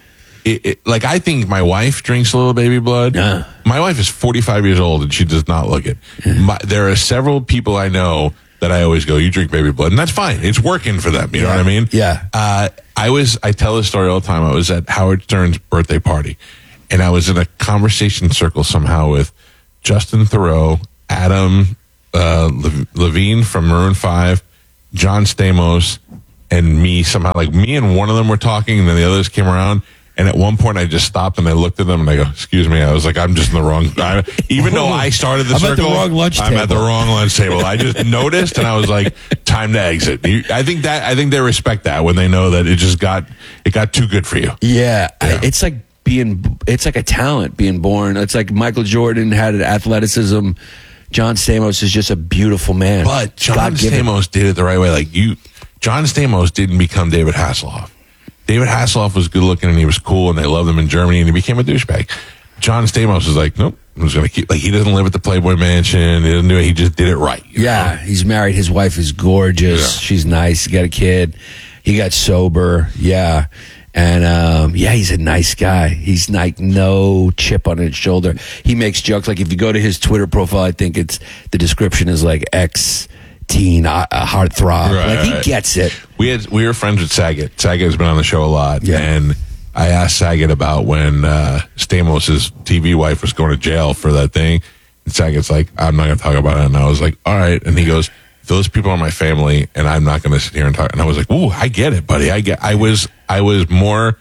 it, it, like I think my wife drinks a little baby blood. Yeah. My wife is forty-five years old and she does not look it. My, there are several people I know that I always go, you drink baby blood, and that's fine. It's working for them. You know what I mean? Yeah. Uh, I was, I tell this story all the time. I was at Howard Stern's birthday party, and I was in a conversation circle somehow with Justin Theroux, Adam uh, Le- Levine from Maroon five, John Stamos, and me somehow. Like me and one of them were talking, and then the others came around. And at one point, I just stopped and I looked at them and I go, "Excuse me." I was like, "I'm just in the wrong." I, even though I started the I'm at the circle, wrong lunch I'm at the table. wrong lunch table. I just noticed, and I was like, "Time to exit." You- I think that I think they respect that when they know that it just got it got too good for you. Yeah, I, Yeah. it's like being, it's like a talent being born. It's like Michael Jordan had athleticism. John Stamos is just a beautiful man. But John God-given. Stamos did it the right way. Like you, John Stamos didn't become David Hasselhoff. David Hasselhoff was good looking and he was cool and they loved him in Germany and he became a douchebag. John Stamos was like, nope, I'm just going to keep, like, he doesn't live at the Playboy Mansion. He doesn't do it. He just did it right. you Yeah, know? he's married. His wife is gorgeous. Yeah. She's nice. He got a kid. He got sober. Yeah. And, um, yeah, he's a nice guy. He's like no chip on his shoulder. He makes jokes. Like if you go to his Twitter profile, I think it's, the description is like ex teen, uh, heartthrob. Right, like he right. gets it. We had, we were friends with Saget. Saget has been on the show a lot. Yeah. And I asked Saget about when, uh, Stamos' T V wife was going to jail for that thing. And Saget's like, I'm not going to talk about it. And I was like, all right. And he goes, those people are my family and I'm not going to sit here and talk. And I was like, ooh, I get it, buddy. I get, I was, I was more,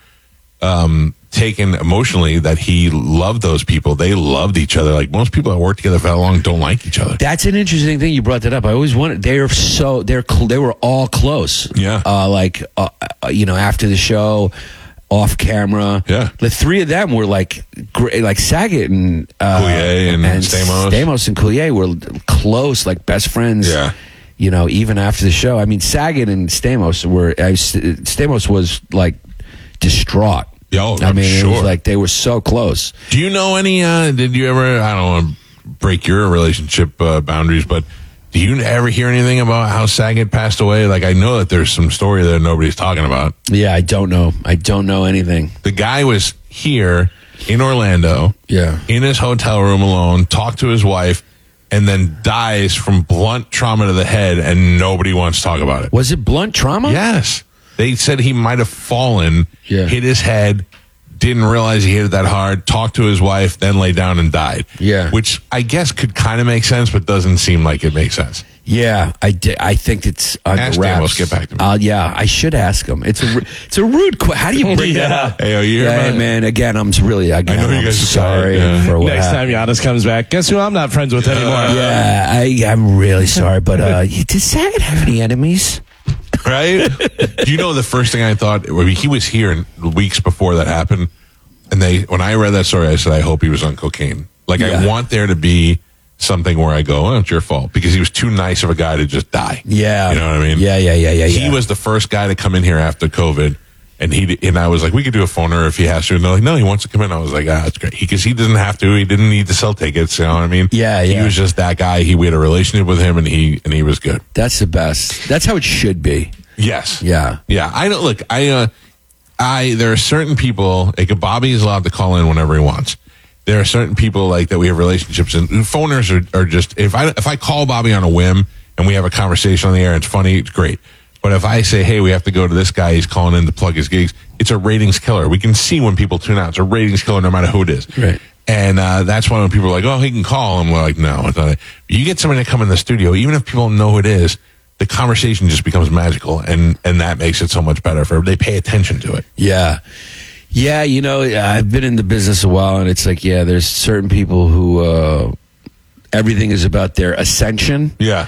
um, taken emotionally that he loved those people. They loved each other. Like most people that work together for that long don't like each other. That's an interesting thing you brought that up. I always wanted. They're so they're cl- they were all close. Yeah. Uh, like uh, uh, you know, after the show, off camera. Yeah. The three of them were like great. Like Saget and uh, Coulier and Stamos. Stamos and Coulier were close, like best friends. Yeah. You know, even after the show. I mean, Saget and Stamos were. I, Stamos was like distraught. Yo, I I'm mean, it was sure. like they were so close. Do you know any, uh, did you ever, I don't want to break your relationship uh, boundaries, but do you ever hear anything about how Saget passed away? Like, I know that there's some story that nobody's talking about. Yeah, I don't know. I don't know anything. The guy was here in Orlando, Yeah. in his hotel room alone, talked to his wife, and then dies from blunt trauma to the head, and nobody wants to talk about it. Was it blunt trauma? Yes. They said he might have fallen, Yeah. hit his head, didn't realize he hit it that hard, talked to his wife, then lay down and died. Yeah. Which I guess could kind of make sense, but doesn't seem like it makes sense. Yeah, I, di- I think it's under Ask wraps. Damos, get back to me. Uh, yeah, I should ask him. It's a ru- it's a rude question. How do you bring that Yeah. up? Hey, oh, you hear Yeah, about it? man. Again, I'm really. Again, I know you I'm guys are sorry tired, yeah. for what Next time happened. Giannis comes back, guess who I'm not friends with anymore? Yeah, I, I'm really sorry, but uh, did Saget have any enemies? Right? Do you know the first thing I thought? I mean, he was here in weeks before that happened. And they, when I read that story, I said, I hope he was on cocaine. Like, Yeah. I want there to be something where I go, oh, it's your fault. Because he was too nice of a guy to just die. Yeah, You know what I mean? Yeah, yeah, yeah, yeah. He yeah. was the first guy to come in here after COVID. And he and I was like, we could do a phoner if he has to. And they're like, no, he wants to come in. I was like, ah, that's great. Because he, he doesn't have to. He didn't need to sell tickets. You know what I mean? Yeah, He yeah. was just that guy. He we had a relationship with him, and he and he was good. That's the best. That's how it should be. Yes. Yeah. Yeah. I don't look. I. Uh, I. There are certain people. Like Bobby is allowed to call in whenever he wants. There are certain people like that we have relationships, and phoners are, are just. If I if I call Bobby on a whim and we have a conversation on the air, it's funny, it's great. But if I say, hey, we have to go to this guy, he's calling in to plug his gigs, it's a ratings killer. We can see when people tune out. It's a ratings killer no matter who it is. Right. And uh, that's why when people are like, oh, he can call. And we're like, no. It's not. You get somebody to come in the studio, even if people don't know who it is, the conversation just becomes magical. And, and that makes it so much better for they pay attention to it. Yeah. Yeah, you know, I've been in the business a while, and it's like, yeah, there's certain people who uh, everything is about their ascension. Yeah.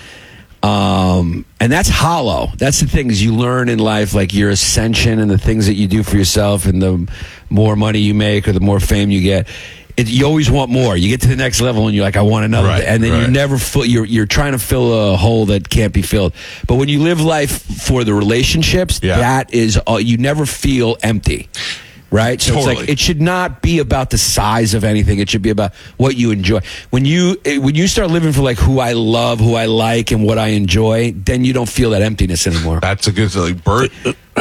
Um, and that's hollow. That's the things you learn in life, like your ascension and the things that you do for yourself, and the more money you make or the more fame you get. It, you always want more. You get to the next level, and you're like, I want another. Right, and then right. you never fill. You're you're trying to fill a hole that can't be filled. But when you live life for the relationships, Yeah. that is all. You never feel empty. Right? So it's Totally. like it should not be about the size of anything. It should be about what you enjoy. When you when you start living for like who I love, who I like, and what I enjoy, then you don't feel that emptiness anymore. That's a good like Bert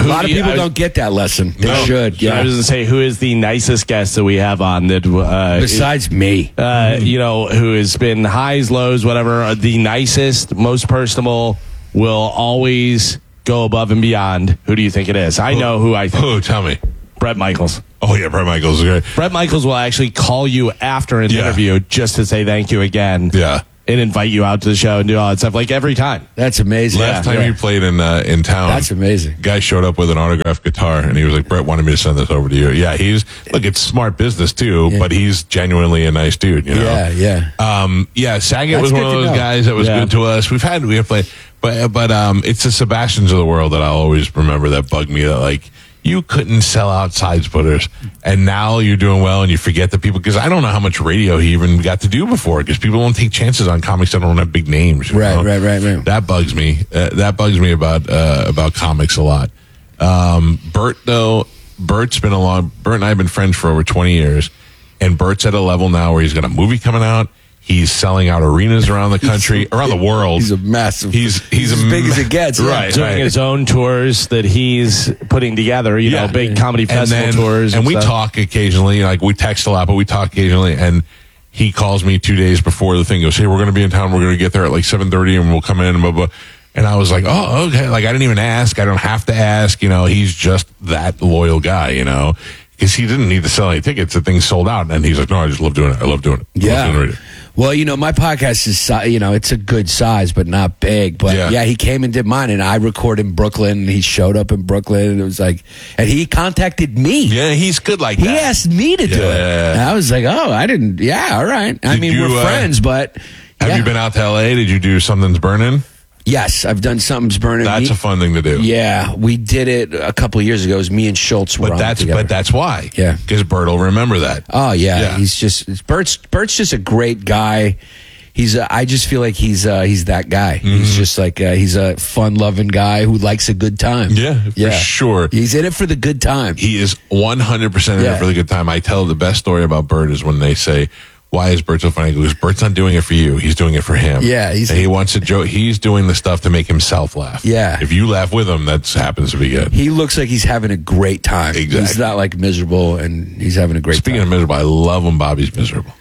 A lot of who- people I- don't get that lesson. They No. should. I Yeah. was going to say, who is the nicest guest that we have on that, uh, Besides me. uh, you know, who has been highs, lows, whatever, uh, the nicest, most personable, will always go above and beyond. Who do you think it is? I know who I think. Who? Tell me. Brett Michaels. Oh yeah, Brett Michaels is great. Brett Michaels will actually call you after an Yeah. interview just to say thank you again. Yeah. And invite you out to the show and do all that stuff, like every time. That's amazing. Last Yeah. time Yeah. you played in uh, in town, That's amazing. Guy showed up with an autographed guitar, and he was like, "Brett wanted me to send this over to you." Yeah, he's look, it's smart business too, Yeah. but he's genuinely a nice dude. You know? Yeah, yeah. Um, yeah, Saget That's was one good of to those know. guys that was Yeah. good to us. We've had we have played, but but um, it's the Sebastians of the world that I'll always remember that bug me. That like you couldn't sell out side splitters, and now you're doing well, and you forget the people because I don't know how much radio he even got to do before because people don't take chances on comics that don't have big names. you Right, know? right, right, right. That bugs me. Uh, that bugs me about uh, about comics a lot. Um, Bert though, Bert's been a long. Bert and I have been friends for over twenty years, and Bert's at a level now where he's got a movie coming out. He's selling out arenas around the country, around the world. He's a massive. He's he's as a big ma- as it gets. yeah. Right, Doing his own tours that he's putting together, you Yeah. know, big comedy and festival then, tours. and we stuff. talk occasionally. Like we text a lot, but we talk occasionally. And he calls me two days before the thing. He goes, "Hey, we're going to be in town. We're going to get there at like seven thirty, and we'll come in." Blah, blah. And I was like, "Oh, okay." Like I didn't even ask. I don't have to ask. You know, he's just that loyal guy. You know, because he didn't need to sell any tickets. The thing sold out, and he's like, "No, I just love doing it. I love doing it." I love Yeah. doing radio." Well, you know, my podcast is, si- you know, it's a good size, but not big. But Yeah. yeah. he came and did mine, and I recorded in Brooklyn. And he showed up in Brooklyn, and it was like, and he contacted me. Yeah, he's good like He that. asked me to do it. Yeah. And I was like, oh, I didn't. Yeah, all right. I Did mean, you, we're uh, friends, but Have yeah. you been out to L A? Did you do Something's Burning? Yes, I've done Something's Burning. That's Me- a fun thing to do. Yeah, we did it a couple of years ago. It was me and Schultz were But on that's together. but that's why. Yeah. Because Bert will remember that. Oh yeah, Yeah. he's just it's- Bert's Bert's just a great guy. He's a, I just feel like he's uh, he's that guy. Mm-hmm. He's just like uh, he's a fun loving guy who likes a good time. Yeah, for sure. He's in it for the good time. He is one hundred percent in Yeah. it for the good time. I tell the best story about Bert is when they say, "Why is Bert so funny?" Because Bert's not doing it for you; he's doing it for him. Yeah, he's- and he wants to joke. He's doing the stuff to make himself laugh. Yeah. if you laugh with him, that happens to be good. He looks like he's having a great time. He's Exactly. not like miserable, and he's having a great Speaking time. of miserable, I love when Bobby's miserable.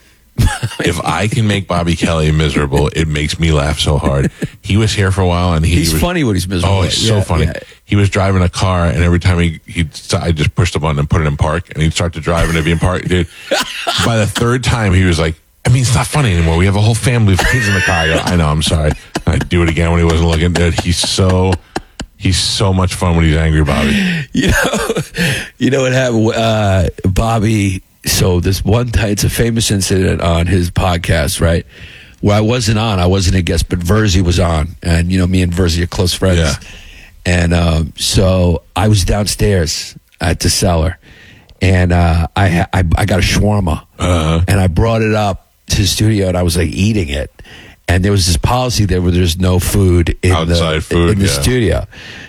If I can make Bobby Kelly miserable, it makes me laugh so hard. He was here for a while, and he He's was, funny when he's miserable. Oh, he's so Yeah, funny. yeah. He was driving a car, and every time he he I just pushed the button and put it in park, and he'd start to drive, and it'd be in park. Dude, by the third time, he was like, "I mean, it's not funny anymore. We have a whole family of kids in the car." I go, "I know, I'm sorry." And I'd do it again when he wasn't looking. Dude, he's so he's so much fun when he's angry, Bobby. You know, you know what happened? Uh, Bobby. So this one time, it's a famous incident on his podcast, right? Where I wasn't on, I wasn't a guest, but Verzi was on, and you know, me and Verzi are close friends. Yeah. And um, so I was downstairs at the cellar, and uh, I, ha- I I got a shawarma, Uh-huh. and I brought it up to the studio, and I was like eating it. And there was this policy there where there's no food in Outside the food, in the yeah. studio.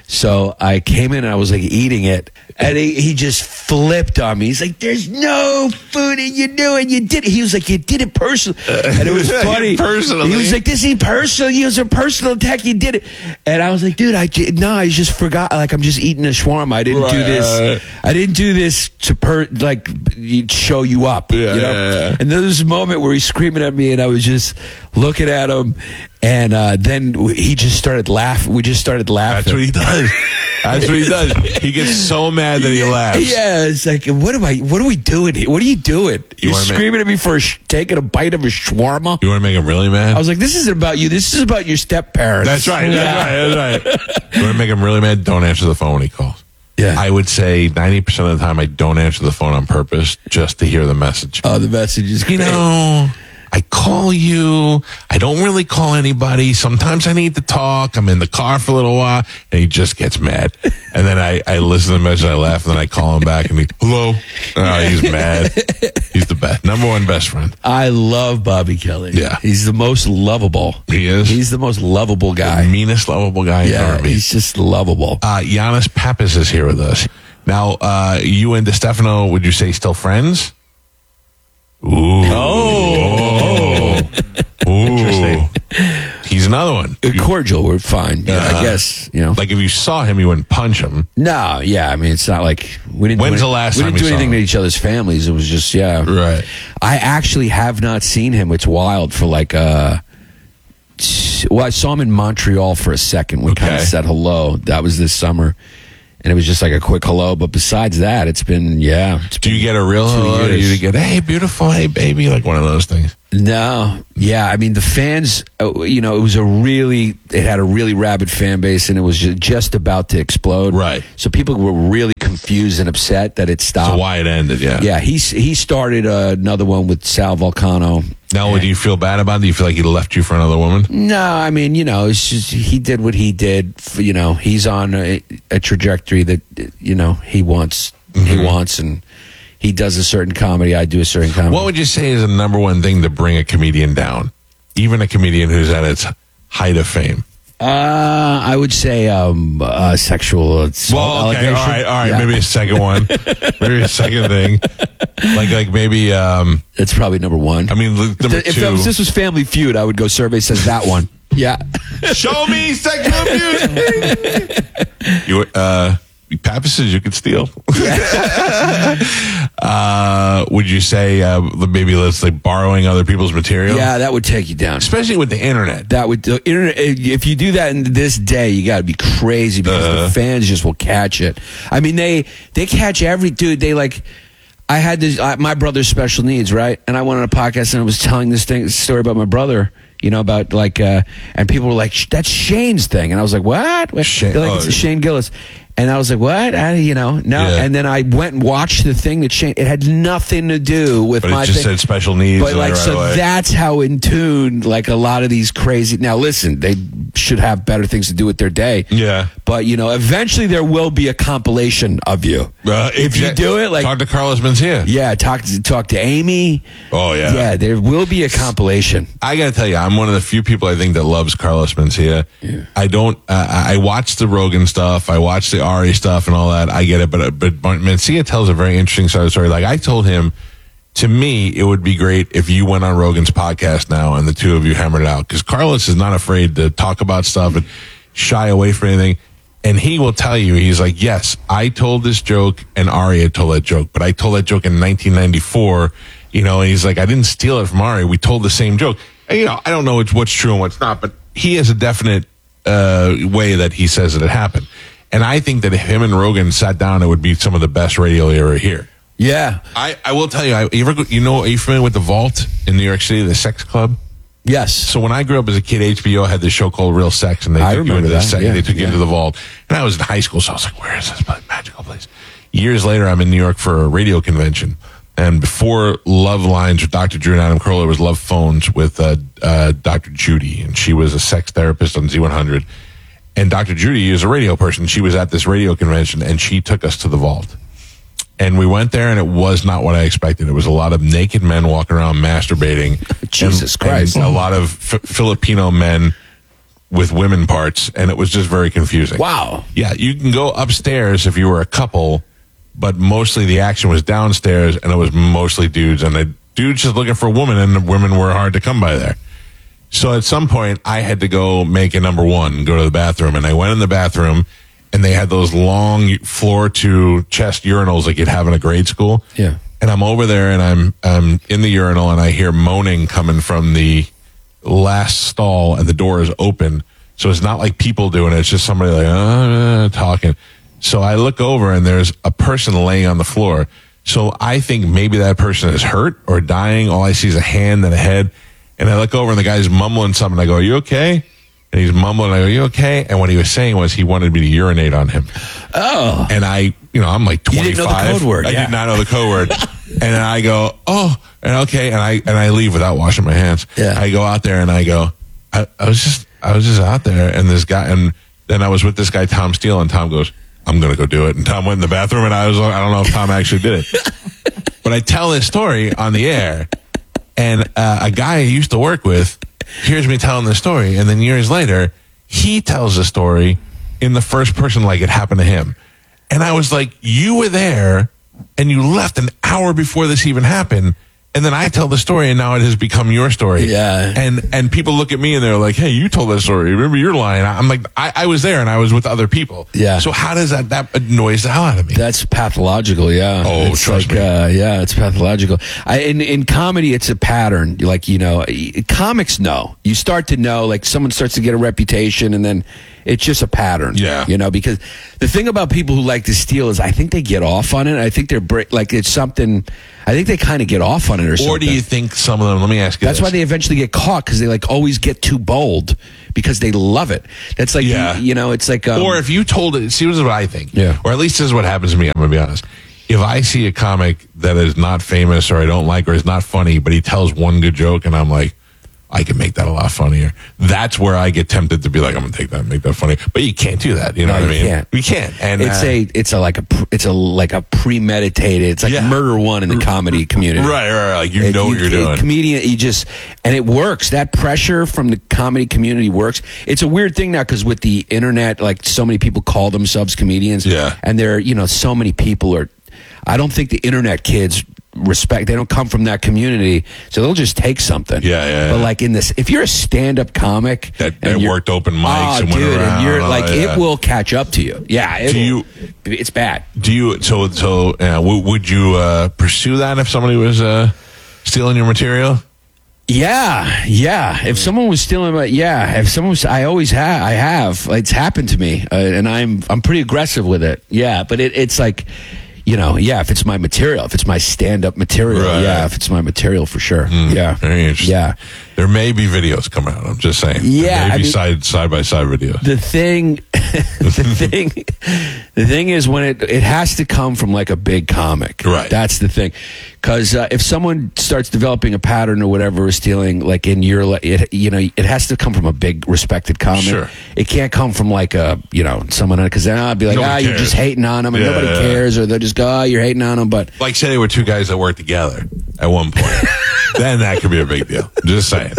So I came in and I was like eating it, and he, he just flipped on me. He's like, "There's no food, and you knew it. You did it." He was like, "You did it personally," and it was funny. Personally. He was like, "This ain't personal. It was a personal attack. You did it." And I was like, "Dude, I j- no, I just forgot. Like, I'm just eating a shawarma. I didn't do Right. this. I didn't do this to per like show you up." Yeah, you know? yeah, yeah. And there was a moment where he's screaming at me, and I was just looking at him, and uh, then he just started laughing. We just started laughing. That's what he does. That's what he does. He gets so mad that he laughs. Yeah, it's like, what am I? What are we doing here? What are you doing? You're wanna make- screaming at me for a sh- taking a bite of a shawarma. You want to make him really mad? I was like, this isn't about you. This is about your step parents. That's right. That's right. That's right. You want to make him really mad? Don't answer the phone when he calls. Yeah. I would say ninety percent of the time I don't answer the phone on purpose just to hear the message. Oh, the message is You great. know, I call you. I don't really call anybody. Sometimes I need to talk. I'm in the car for a little while, and he just gets mad. And then I, I listen to the message, I laugh, and then I call him back, and he, hello. Oh, he's mad. He's the best. Number one best friend. I love Bobby Kelly. Yeah. He's the most lovable. He is. He's the most lovable guy. the meanest, lovable guy you've Yeah, ever meet. he's just lovable. Uh, Giannis Pappas is here with us. Now, uh, you and DeStefano, would you say still friends? Ooh. Oh. Ooh. Interesting. He's another one. Uh, cordial, we're fine. Yeah, Uh, I guess, you know. Like if you saw him, you wouldn't punch him. No, yeah, I mean, it's not like we didn't. When's do the last we time didn't you do saw anything him? to each other's families. It was just, yeah, Right. I actually have not seen him. It's wild for like uh t- well, I saw him in Montreal for a second. We kind of Okay. said hello. That was this summer, and it was just like a quick hello. But besides that, it's been yeah. It's Do been you get a real two hello? Do years. you get, hey, beautiful, hey, baby, like one of those things? No, yeah, I mean the fans. Uh, you know, it was a really, it had a really rabid fan base, and it was ju- just about to explode. Right. So people were really confused and upset that it stopped. So why it ended, yeah. Yeah, he he started uh, another one with Sal Volcano. Now, do you feel bad about it? Do you feel like he left you for another woman? No, I mean, you know, it's just he did what he did. f- You know, he's on a, a trajectory that you know he wants. He wants, and he does a certain comedy. I do a certain comedy. What would you say is the number one thing to bring a comedian down? Even a comedian who's at its height of fame. Uh, I would say um, uh, sexual assault Well, okay, allegation. all right, all right. Yeah. Maybe a second one. Maybe a second thing. Like, like maybe. Um, That's probably number one. I mean, look, number if, if two. that was, this was Family Feud, I would go survey says that one. Yeah. Show me sexual abuse. you, uh, Pappas you could steal. uh, would you say uh, maybe let's like borrowing other people's material? Yeah, that would take you down. Especially with the internet. That would the internet. If you do that in this day, you got to be crazy because Uh. the fans just will catch it. I mean, they they catch every dude. They like. I had this. Uh, my brother's special needs, right? And I went on a podcast and I was telling this thing, this story about my brother. You know, about like, uh, and people were like, "That's Shane's thing," and I was like, "What?" Shane- They're like, oh. "It's Shane Gillis." And I was like, what? I, you know, no. Yeah. And then I went and watched the thing that Shane, it had nothing to do with But my it just thing. said special needs. But like, right so away. that's how in tune, like a lot of these crazy. Now, listen, they should have better things to do with their day. Yeah. But you know, eventually there will be a compilation of you. Uh, if you exact- do it, like, talk to Carlos Mencia. yeah, talk to talk to Amy. Oh yeah. Yeah, there will be a compilation. I got to tell you, I'm one of the few people I think that loves Carlos Mencia. Yeah. I don't. Uh, I watch the Rogan stuff. I watch the Ari stuff and all that. I get it, but but Mencia tells a very interesting side of the story. Like I told him, to me, it would be great if you went on Rogan's podcast now and the two of you hammered it out because Carlos is not afraid to talk about stuff and shy away from anything. And he will tell you, he's like, yes, I told this joke and Ari had told that joke, but I told that joke in nineteen ninety-four, you know, and he's like, I didn't steal it from Ari. We told the same joke. And, you know, I don't know what's, what's true and what's not, but he has a definite uh, way that he says that it happened. And I think that if him and Rogan sat down, it would be some of the best radio you ever hear. Yeah. I, I will tell you, I, you ever go, you know, are you familiar with the Vault in New York City, the sex club? Yes. So when I grew up as a kid, H B O had this show called Real Sex, and they I took you remember into the that, sex, yeah, they took you yeah. into the vault. And I was in high school, so I was like, "Where is this magical place?" Years later, I'm in New York for a radio convention, and before Love Lines with Doctor Drew and Adam Carolla was Love Phones with uh, uh, Doctor Judy, and she was a sex therapist on Z one hundred. And Doctor Judy is a radio person. She was at this radio convention, and she took us to the vault. And we went there, and it was not what I expected. It was a lot of naked men walking around masturbating. Jesus and, Christ. and a lot of F- Filipino men with women parts, and it was just very confusing. Wow. Yeah, you can go upstairs if you were a couple, but mostly the action was downstairs, and it was mostly dudes. And the dudes just looking for a woman, and the women were hard to come by there. So at some point, I had to go make a number one, go to the bathroom. And I went in the bathroom, and they had those long floor to chest urinals like you'd have in a grade school. Yeah. And I'm over there, and I'm I'm in the urinal, and I hear moaning coming from the last stall, and the door is open. So it's not like people doing it. It's just somebody like, uh, talking. So I look over, and there's a person laying on the floor. So I think maybe that person is hurt or dying. All I see is a hand and a head. And I look over, and the guy's mumbling something. I go, "Are you okay?" And he's mumbling. I go, "Are you okay?" And what he was saying was he wanted me to urinate on him. Oh. And I, you know, I'm like You twenty-five. didn't know the code word, I yeah. did not know the code word. And then I go, "Oh," and okay. And I, and I leave without washing my hands. Yeah. I go out there and I go, I, I was just, I was just out there. And this guy, and then I was with this guy, Tom Steele, and Tom goes, "I'm going to go do it." And Tom went in the bathroom, and I was, I don't know if Tom actually did it. But I tell this story on the air, and uh, a guy I used to work with hears me telling the story, and then years later, he tells the story in the first person like it happened to him. And I was like, you were there, and you left an hour before this even happened, And then I tell the story, and now it has become your story. Yeah. And and people look at me and they're like, "Hey, you told that story. Remember, you're lying." I'm like, I, I was there, and I was with other people. Yeah. So how does that that annoys the hell out of me? That's pathological, yeah. Oh, it's trust like, me. Uh, yeah, it's pathological. I, in in comedy, it's a pattern. Like you know, comics know. You start to know. Like someone starts to get a reputation, and then it's just a pattern. Yeah. You know, because the thing about people who like to steal is, I think they get off on it. I think they're bra- like it's something. I think they kind of get off on it, or something. Or do you think some of them? Let me ask you. That's this. why they eventually get caught, because they like always get too bold because they love it. That's like Yeah. you, you know, it's like um, Or if you told it, see, this is what I think. Yeah. Or at least this is what happens to me. I'm going to be honest. If I see a comic that is not famous or I don't like or is not funny, but he tells one good joke and I'm like, I can make that a lot funnier. That's where I get tempted to be like, I'm going to take that and make that funny. But you can't do that. You know No, what I you mean? can't. We can't. And it's uh, a it's a like a pr- it's a like a premeditated. It's like Yeah. murder one in the comedy community. right, right, right. Like you It- know what you're a doing. Comedian, you just and it works. That pressure from the comedy community works. It's a weird thing now because with the internet, like so many people call themselves comedians. Yeah. and they're you know so many people are. I don't think the internet kids respect. They don't come from that community, so they'll just take something. Yeah, yeah, But yeah. like in this, if you're a stand-up comic That- and that you're- worked open mics oh, and went dude, around and you're and all like that, yeah. it will catch up to you. Yeah, it Do will- you- It's bad. Do you, so, so, uh, w- would you uh, pursue that if somebody was uh, stealing your material? Yeah, yeah. If someone was stealing my, yeah. If someone was, I always have, I have. It's happened to me, uh, and I'm, I'm pretty aggressive with it. Yeah, but it, it's like, you know, yeah. If it's my material, if it's my stand-up material, Right. yeah. If it's my material, for sure. yeah, Very interesting. yeah. There may be videos coming out. I'm just saying. Yeah, There may I be mean- side side by side videos. The thing, the thing, the thing is when it it has to come from like a big comic. Right. That's the thing, because uh, if someone starts developing a pattern or whatever, or stealing, like in your, li- it you know, it has to come from a big respected comic. Sure. It can't come from like a you know someone, because then I'll be like, Nobody ah, you're cares. just hating on them, and Yeah, nobody yeah. cares, or they'll just go, oh, you're hating on them, but. Like, say they were two guys that worked together at one point. Then that could be a big deal. Just saying.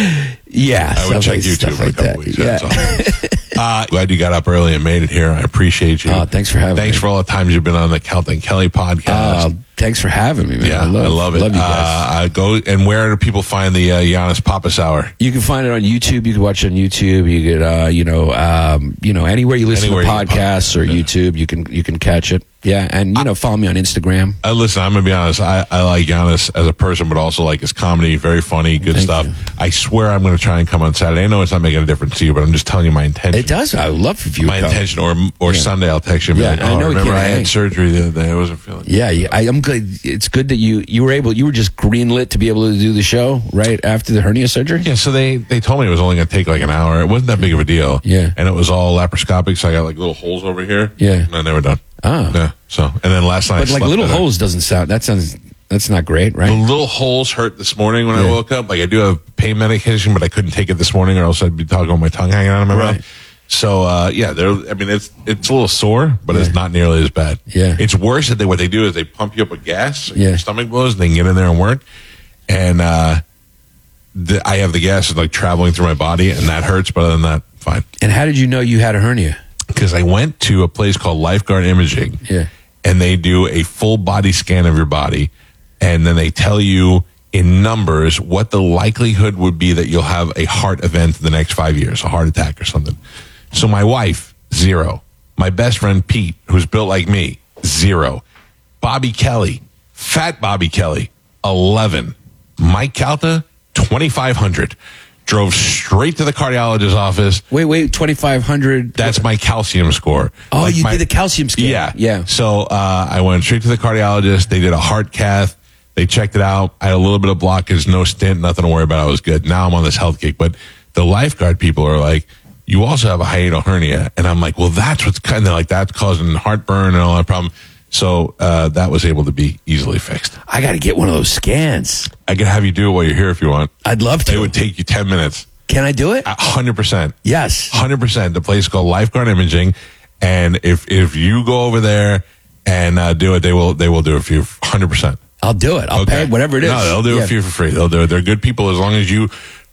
Yeah, I would stuff check like- YouTube stuff for a like couple that. weeks. Yeah. That's all. uh, glad you got up early and made it here. I appreciate you. Oh, thanks for having Thanks me. for all the times you've been on the Count and Kelly podcast. Uh, thanks for having me, man. yeah, I love, I love it. Love you guys. Uh, uh, go and where do people find the uh, Giannis Pappas Hour? You can find it on YouTube. You can watch it on YouTube. You could, uh, you know, um, you know, anywhere you listen Anywhere to you can podcasts or podcast, yeah. YouTube, you can you can catch it. Yeah, and you know, follow me on Instagram. Uh, listen, I'm gonna be honest. I, I like Giannis as a person, but also like his comedy. Very funny, good Thank stuff. you. I swear I'm gonna try and come on Saturday. I know it's not making a difference to you, but I'm just telling you my intention. It does. I would love if you My would come. intention, or or Yeah. Sunday, I'll text you. And be Yeah, like, I oh, know we remember can't I had hang. surgery the other day. I wasn't feeling. Yeah, yeah. I, I'm glad. It's good that you you were able. You were just greenlit to be able to do the show right after the hernia surgery. Yeah, so they, they told me it was only going to take like an hour. It wasn't that big of a deal. Yeah. And it was all laparoscopic, so I got like little holes over here. Yeah. And I never done. Ah. Yeah. So, and then last night I But like slept little better. holes doesn't sound. That sounds. That's not great, The right? little holes hurt this morning when I Yeah. woke up. Like I do have pain medication, but I couldn't take it this morning or else I'd be talking with my tongue hanging out of my Right. mouth. So, uh, yeah, they're, I mean, it's, it's a little sore, but it's Yeah. not nearly as bad. Yeah. It's worse that they, what they do is they pump you up with gas. So Yeah. Your stomach blows and they can get in there and work. And, uh, the, I have the gas like traveling through my body and that hurts, but other than that, fine. And how did you know you had a hernia? Because I went to a place called Lifeguard Imaging. Yeah. And they do a full body scan of your body. And then they tell you in numbers what the likelihood would be that you'll have a heart event in the next five years, a heart attack or something. So my wife, zero. My best friend, Pete, who's built like me, zero. Bobby Kelly, fat Bobby Kelly, eleven. Mike Calta, twenty-five hundred. Drove straight to the cardiologist's office. Wait, wait. Twenty five hundred. That's my calcium score. Oh, Like you my- did the calcium scan. Yeah. Yeah. So uh, I went straight to the cardiologist. They did a heart cath. They checked it out. I had a little bit of blockage, no stent, nothing to worry about. I was good. Now I'm on this health kick. But the lifeguard people are like, you also have a hiatal hernia. And I'm like, well, that's what's kind of like that's causing heartburn and all that problem. So uh, that was able to be easily fixed. I got to get one of those scans. I can have you do it while you're here if you want. I'd love to. It would take you ten minutes. Can I do it? one hundred percent. Yes. one hundred percent. The place is called Lifeguard Imaging, and if if you go over there and uh, do it, they will they will do it for you. one hundred percent. I'll do it. I'll pay whatever it is. No, they'll do Yeah. it for you for free. They'll do it. They're good people as long as you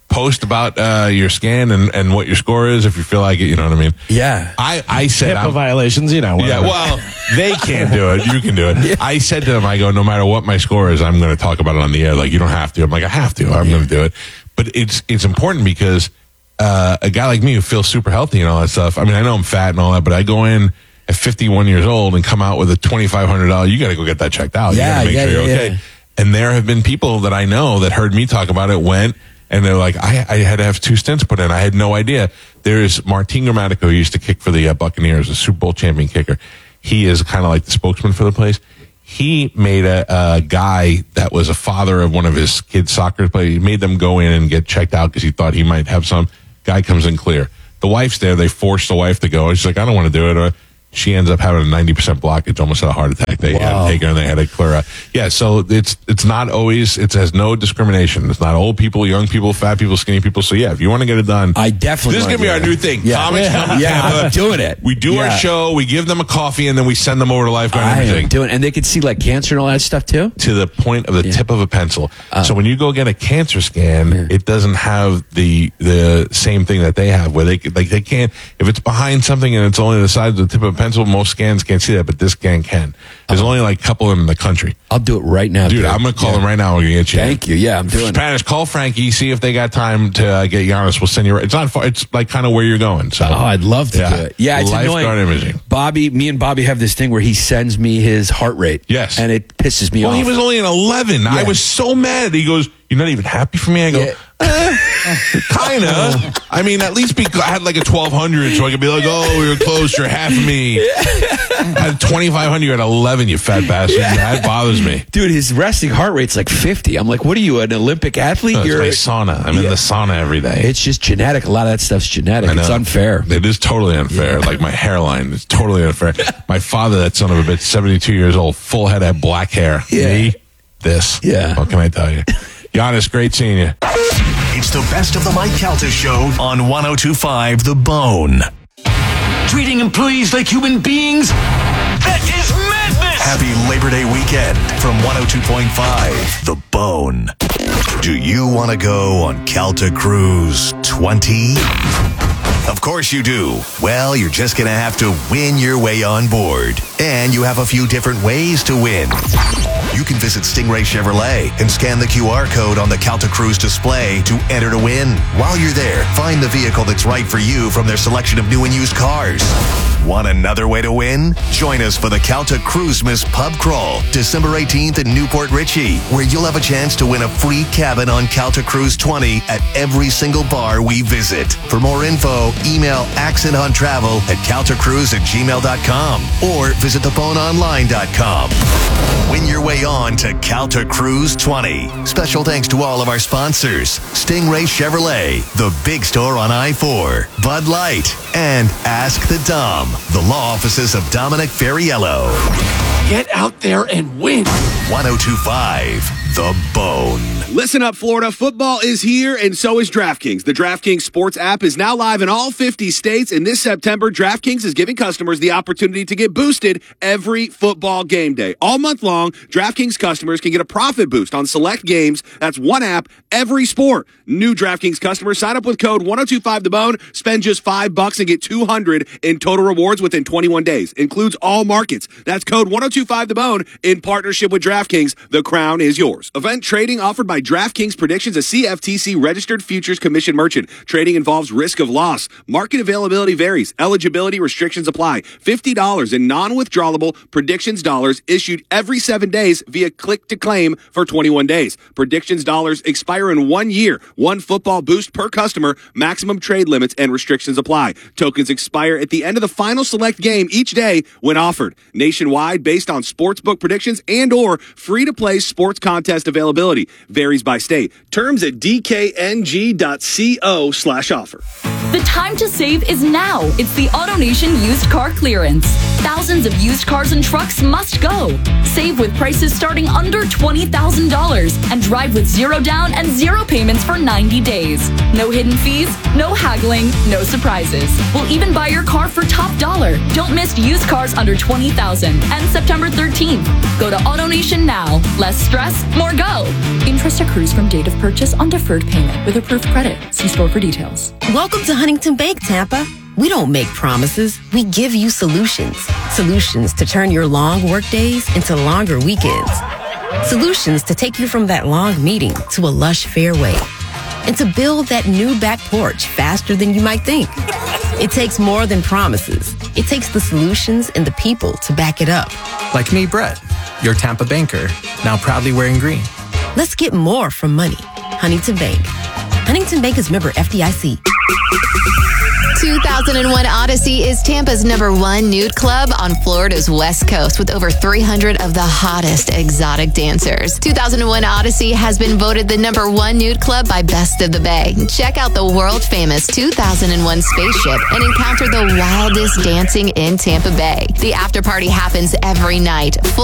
post about uh, your scan and, and what your score is if you feel like it. You know what I mean? Yeah. I, I said, HIPAA I'm- violations, you know. yeah, whatever. well, they can't do it. You can do it. I said to them, I go, no matter what my score is, I'm going to talk about it on the air. Like, you don't have to. I'm like, I have to. I'm going to do it. But it's it's important because uh, a guy like me who feels super healthy and all that stuff, I mean, I know I'm fat and all that, but I go in at fifty-one years old and come out with a twenty-five hundred dollars, you got to go get that checked out. Yeah, you got to make yeah, sure you're yeah, okay. yeah. And there have been people that I know that heard me talk about it, went, and they're like, I, I had to have two stints put in. I had no idea. There's Martin Grammatico, who used to kick for the uh, Buccaneers, a Super Bowl champion kicker. He is kind of like the spokesman for the place. He made a, a guy that was a father of one of his kids' soccer players. He made them go in and get checked out because he thought he might have some. Guy comes in clear. The wife's there. They force the wife to go. She's like, I don't want to do it. Or she ends up having a ninety percent blockage, almost had a heart attack. They had Wow. to take her and they had to clear her. Yeah, so it's it's not always, it has no discrimination. It's not old people, young people, fat people, skinny people. So yeah, if you want to get it done, I definitely this is wanna going to be do our that. new thing. Yeah. Comics Yeah. come to Yeah, Tampa. I'm doing it. We do our Yeah. show, we give them a coffee, and then we send them over to Lifeguard and I everything. am doing, and they could see like cancer and all that stuff too. To the point of the tip of a pencil. So when you go get a cancer scan, it doesn't have the the same thing that they have, where they could- like they can't. If it's behind something and it's only the size of the tip of a pencil, most scans can't see that, but this scan can. There's only like a couple of them in the country. I'll do it right now, Dude, I'm gonna call Yeah. them right now. We're gonna get you. Thank you. Yeah, I'm doing it. Spanish. Call Frankie. See if they got time to uh, get Giannis. We'll send you. It's not far. It's like kind of where you're going. So. Oh, I'd love to Yeah. do it. Yeah, it's Lifeguard annoying. imaging. Bobby, me and Bobby have this thing where he sends me his heart rate. Yes. and it pisses me Well, off. he was only an eleven. I Yeah. was so mad. He goes, "You're not even happy for me." I go, Yeah. eh, kind of. I mean, at least be, I had like a twelve hundred, so I could be like, "Oh, you're close. You're half of me." I had twenty-five hundred. You're at eleven. You fat bastard. That bothers me. Dude, his resting heart rate's like fifty. I'm like, what are you, an Olympic athlete? Oh, it's You're. my sauna. I'm in Yeah. the sauna every day. It's just genetic. A lot of that stuff's genetic. I know. It's unfair. It is totally unfair. Like my hairline is totally unfair. My father, that son of a bitch, seventy-two years old, full head of black hair. Yeah. Me, this. Yeah. What can I tell you? Giannis, great seeing you. It's the best of the Mike Calta Show on one oh two point five The Bone. Treating employees like human beings? That is madness! Happy Labor Day weekend from one oh two point five The Bone. Do you want to go on Calta Cruise twenty? Of course you do. Well, you're just going to have to win your way on board. And you have a few different ways to win. You can visit Stingray Chevrolet and scan the Q R code on the Calta Cruise display to enter to win. While you're there, find the vehicle that's right for you from their selection of new and used cars. Want another way to win? Join us for the Calta Cruisemas Pub Crawl, December eighteenth in Newport Richey, where you'll have a chance to win a free cabin on Calta Cruise twenty at every single bar we visit. For more info, email accent on travel at caltacruise at gmail dot com or visit the bone online dot com. Win your way on to Calta Cruise twenty. Special thanks to all of our sponsors: Stingray Chevrolet, the big store on I four, Bud Light, and Ask the Dom, the law offices of Dominic Ferriello. Get out there and win! one oh two point five The Bone. Listen up, Florida. Football is here, and so is DraftKings. The DraftKings Sports app is now live in all fifty states, and this September, DraftKings is giving customers the opportunity to get boosted every football game day. All month long, DraftKings customers can get a profit boost on select games. That's one app, every sport. New DraftKings customers sign up with code one oh two five The Bone, spend just five bucks and get two hundred in total rewards within twenty-one days. Includes all markets. That's code one oh two five The Bone in partnership with DraftKings. The crown is yours. Event trading offered by DraftKings Predictions, a C F T C registered futures commission merchant. Trading involves risk of loss. Market availability varies. Eligibility restrictions apply. fifty dollars in non-withdrawable predictions dollars issued every seven days via click to claim for twenty-one days. Predictions dollars expire in one year. One football boost per customer. Maximum trade limits and restrictions apply. Tokens expire at the end of the final select game each day when offered. Nationwide, based on sportsbook predictions and or free-to-play sports contest availability. Varies by state. Terms at d k n g dot co slash offer. The time to save is now. It's the AutoNation used car clearance. Thousands of used cars and trucks must go. Save with prices starting under twenty thousand dollars and drive with zero down and zero payments for ninety days. No hidden fees, no haggling, no surprises. We'll even buy your car for top dollar. Don't miss used cars under twenty thousand dollars and September thirteenth. Go to AutoNation now. Less stress, more go. Interest accrues from date of purchase on deferred payment with approved credit. See store for details. Welcome to Huntington Bank, Tampa. We don't make promises. We give you solutions. Solutions to turn your long work days into longer weekends. Solutions to take you from that long meeting to a lush fairway. And to build that new back porch faster than you might think. It takes more than promises. It takes the solutions and the people to back it up. Like me, Brett, your Tampa banker, now proudly wearing green. Let's get more from money. Huntington Bank. Huntington Bank is member F D I C. two thousand one Odyssey is Tampa's number one nude club on Florida's West Coast with over three hundred of the hottest exotic dancers. two thousand one Odyssey has been voted the number one nude club by Best of the Bay. Check out the world-famous two thousand one spaceship and encounter the wildest dancing in Tampa Bay. The after party happens every night. Full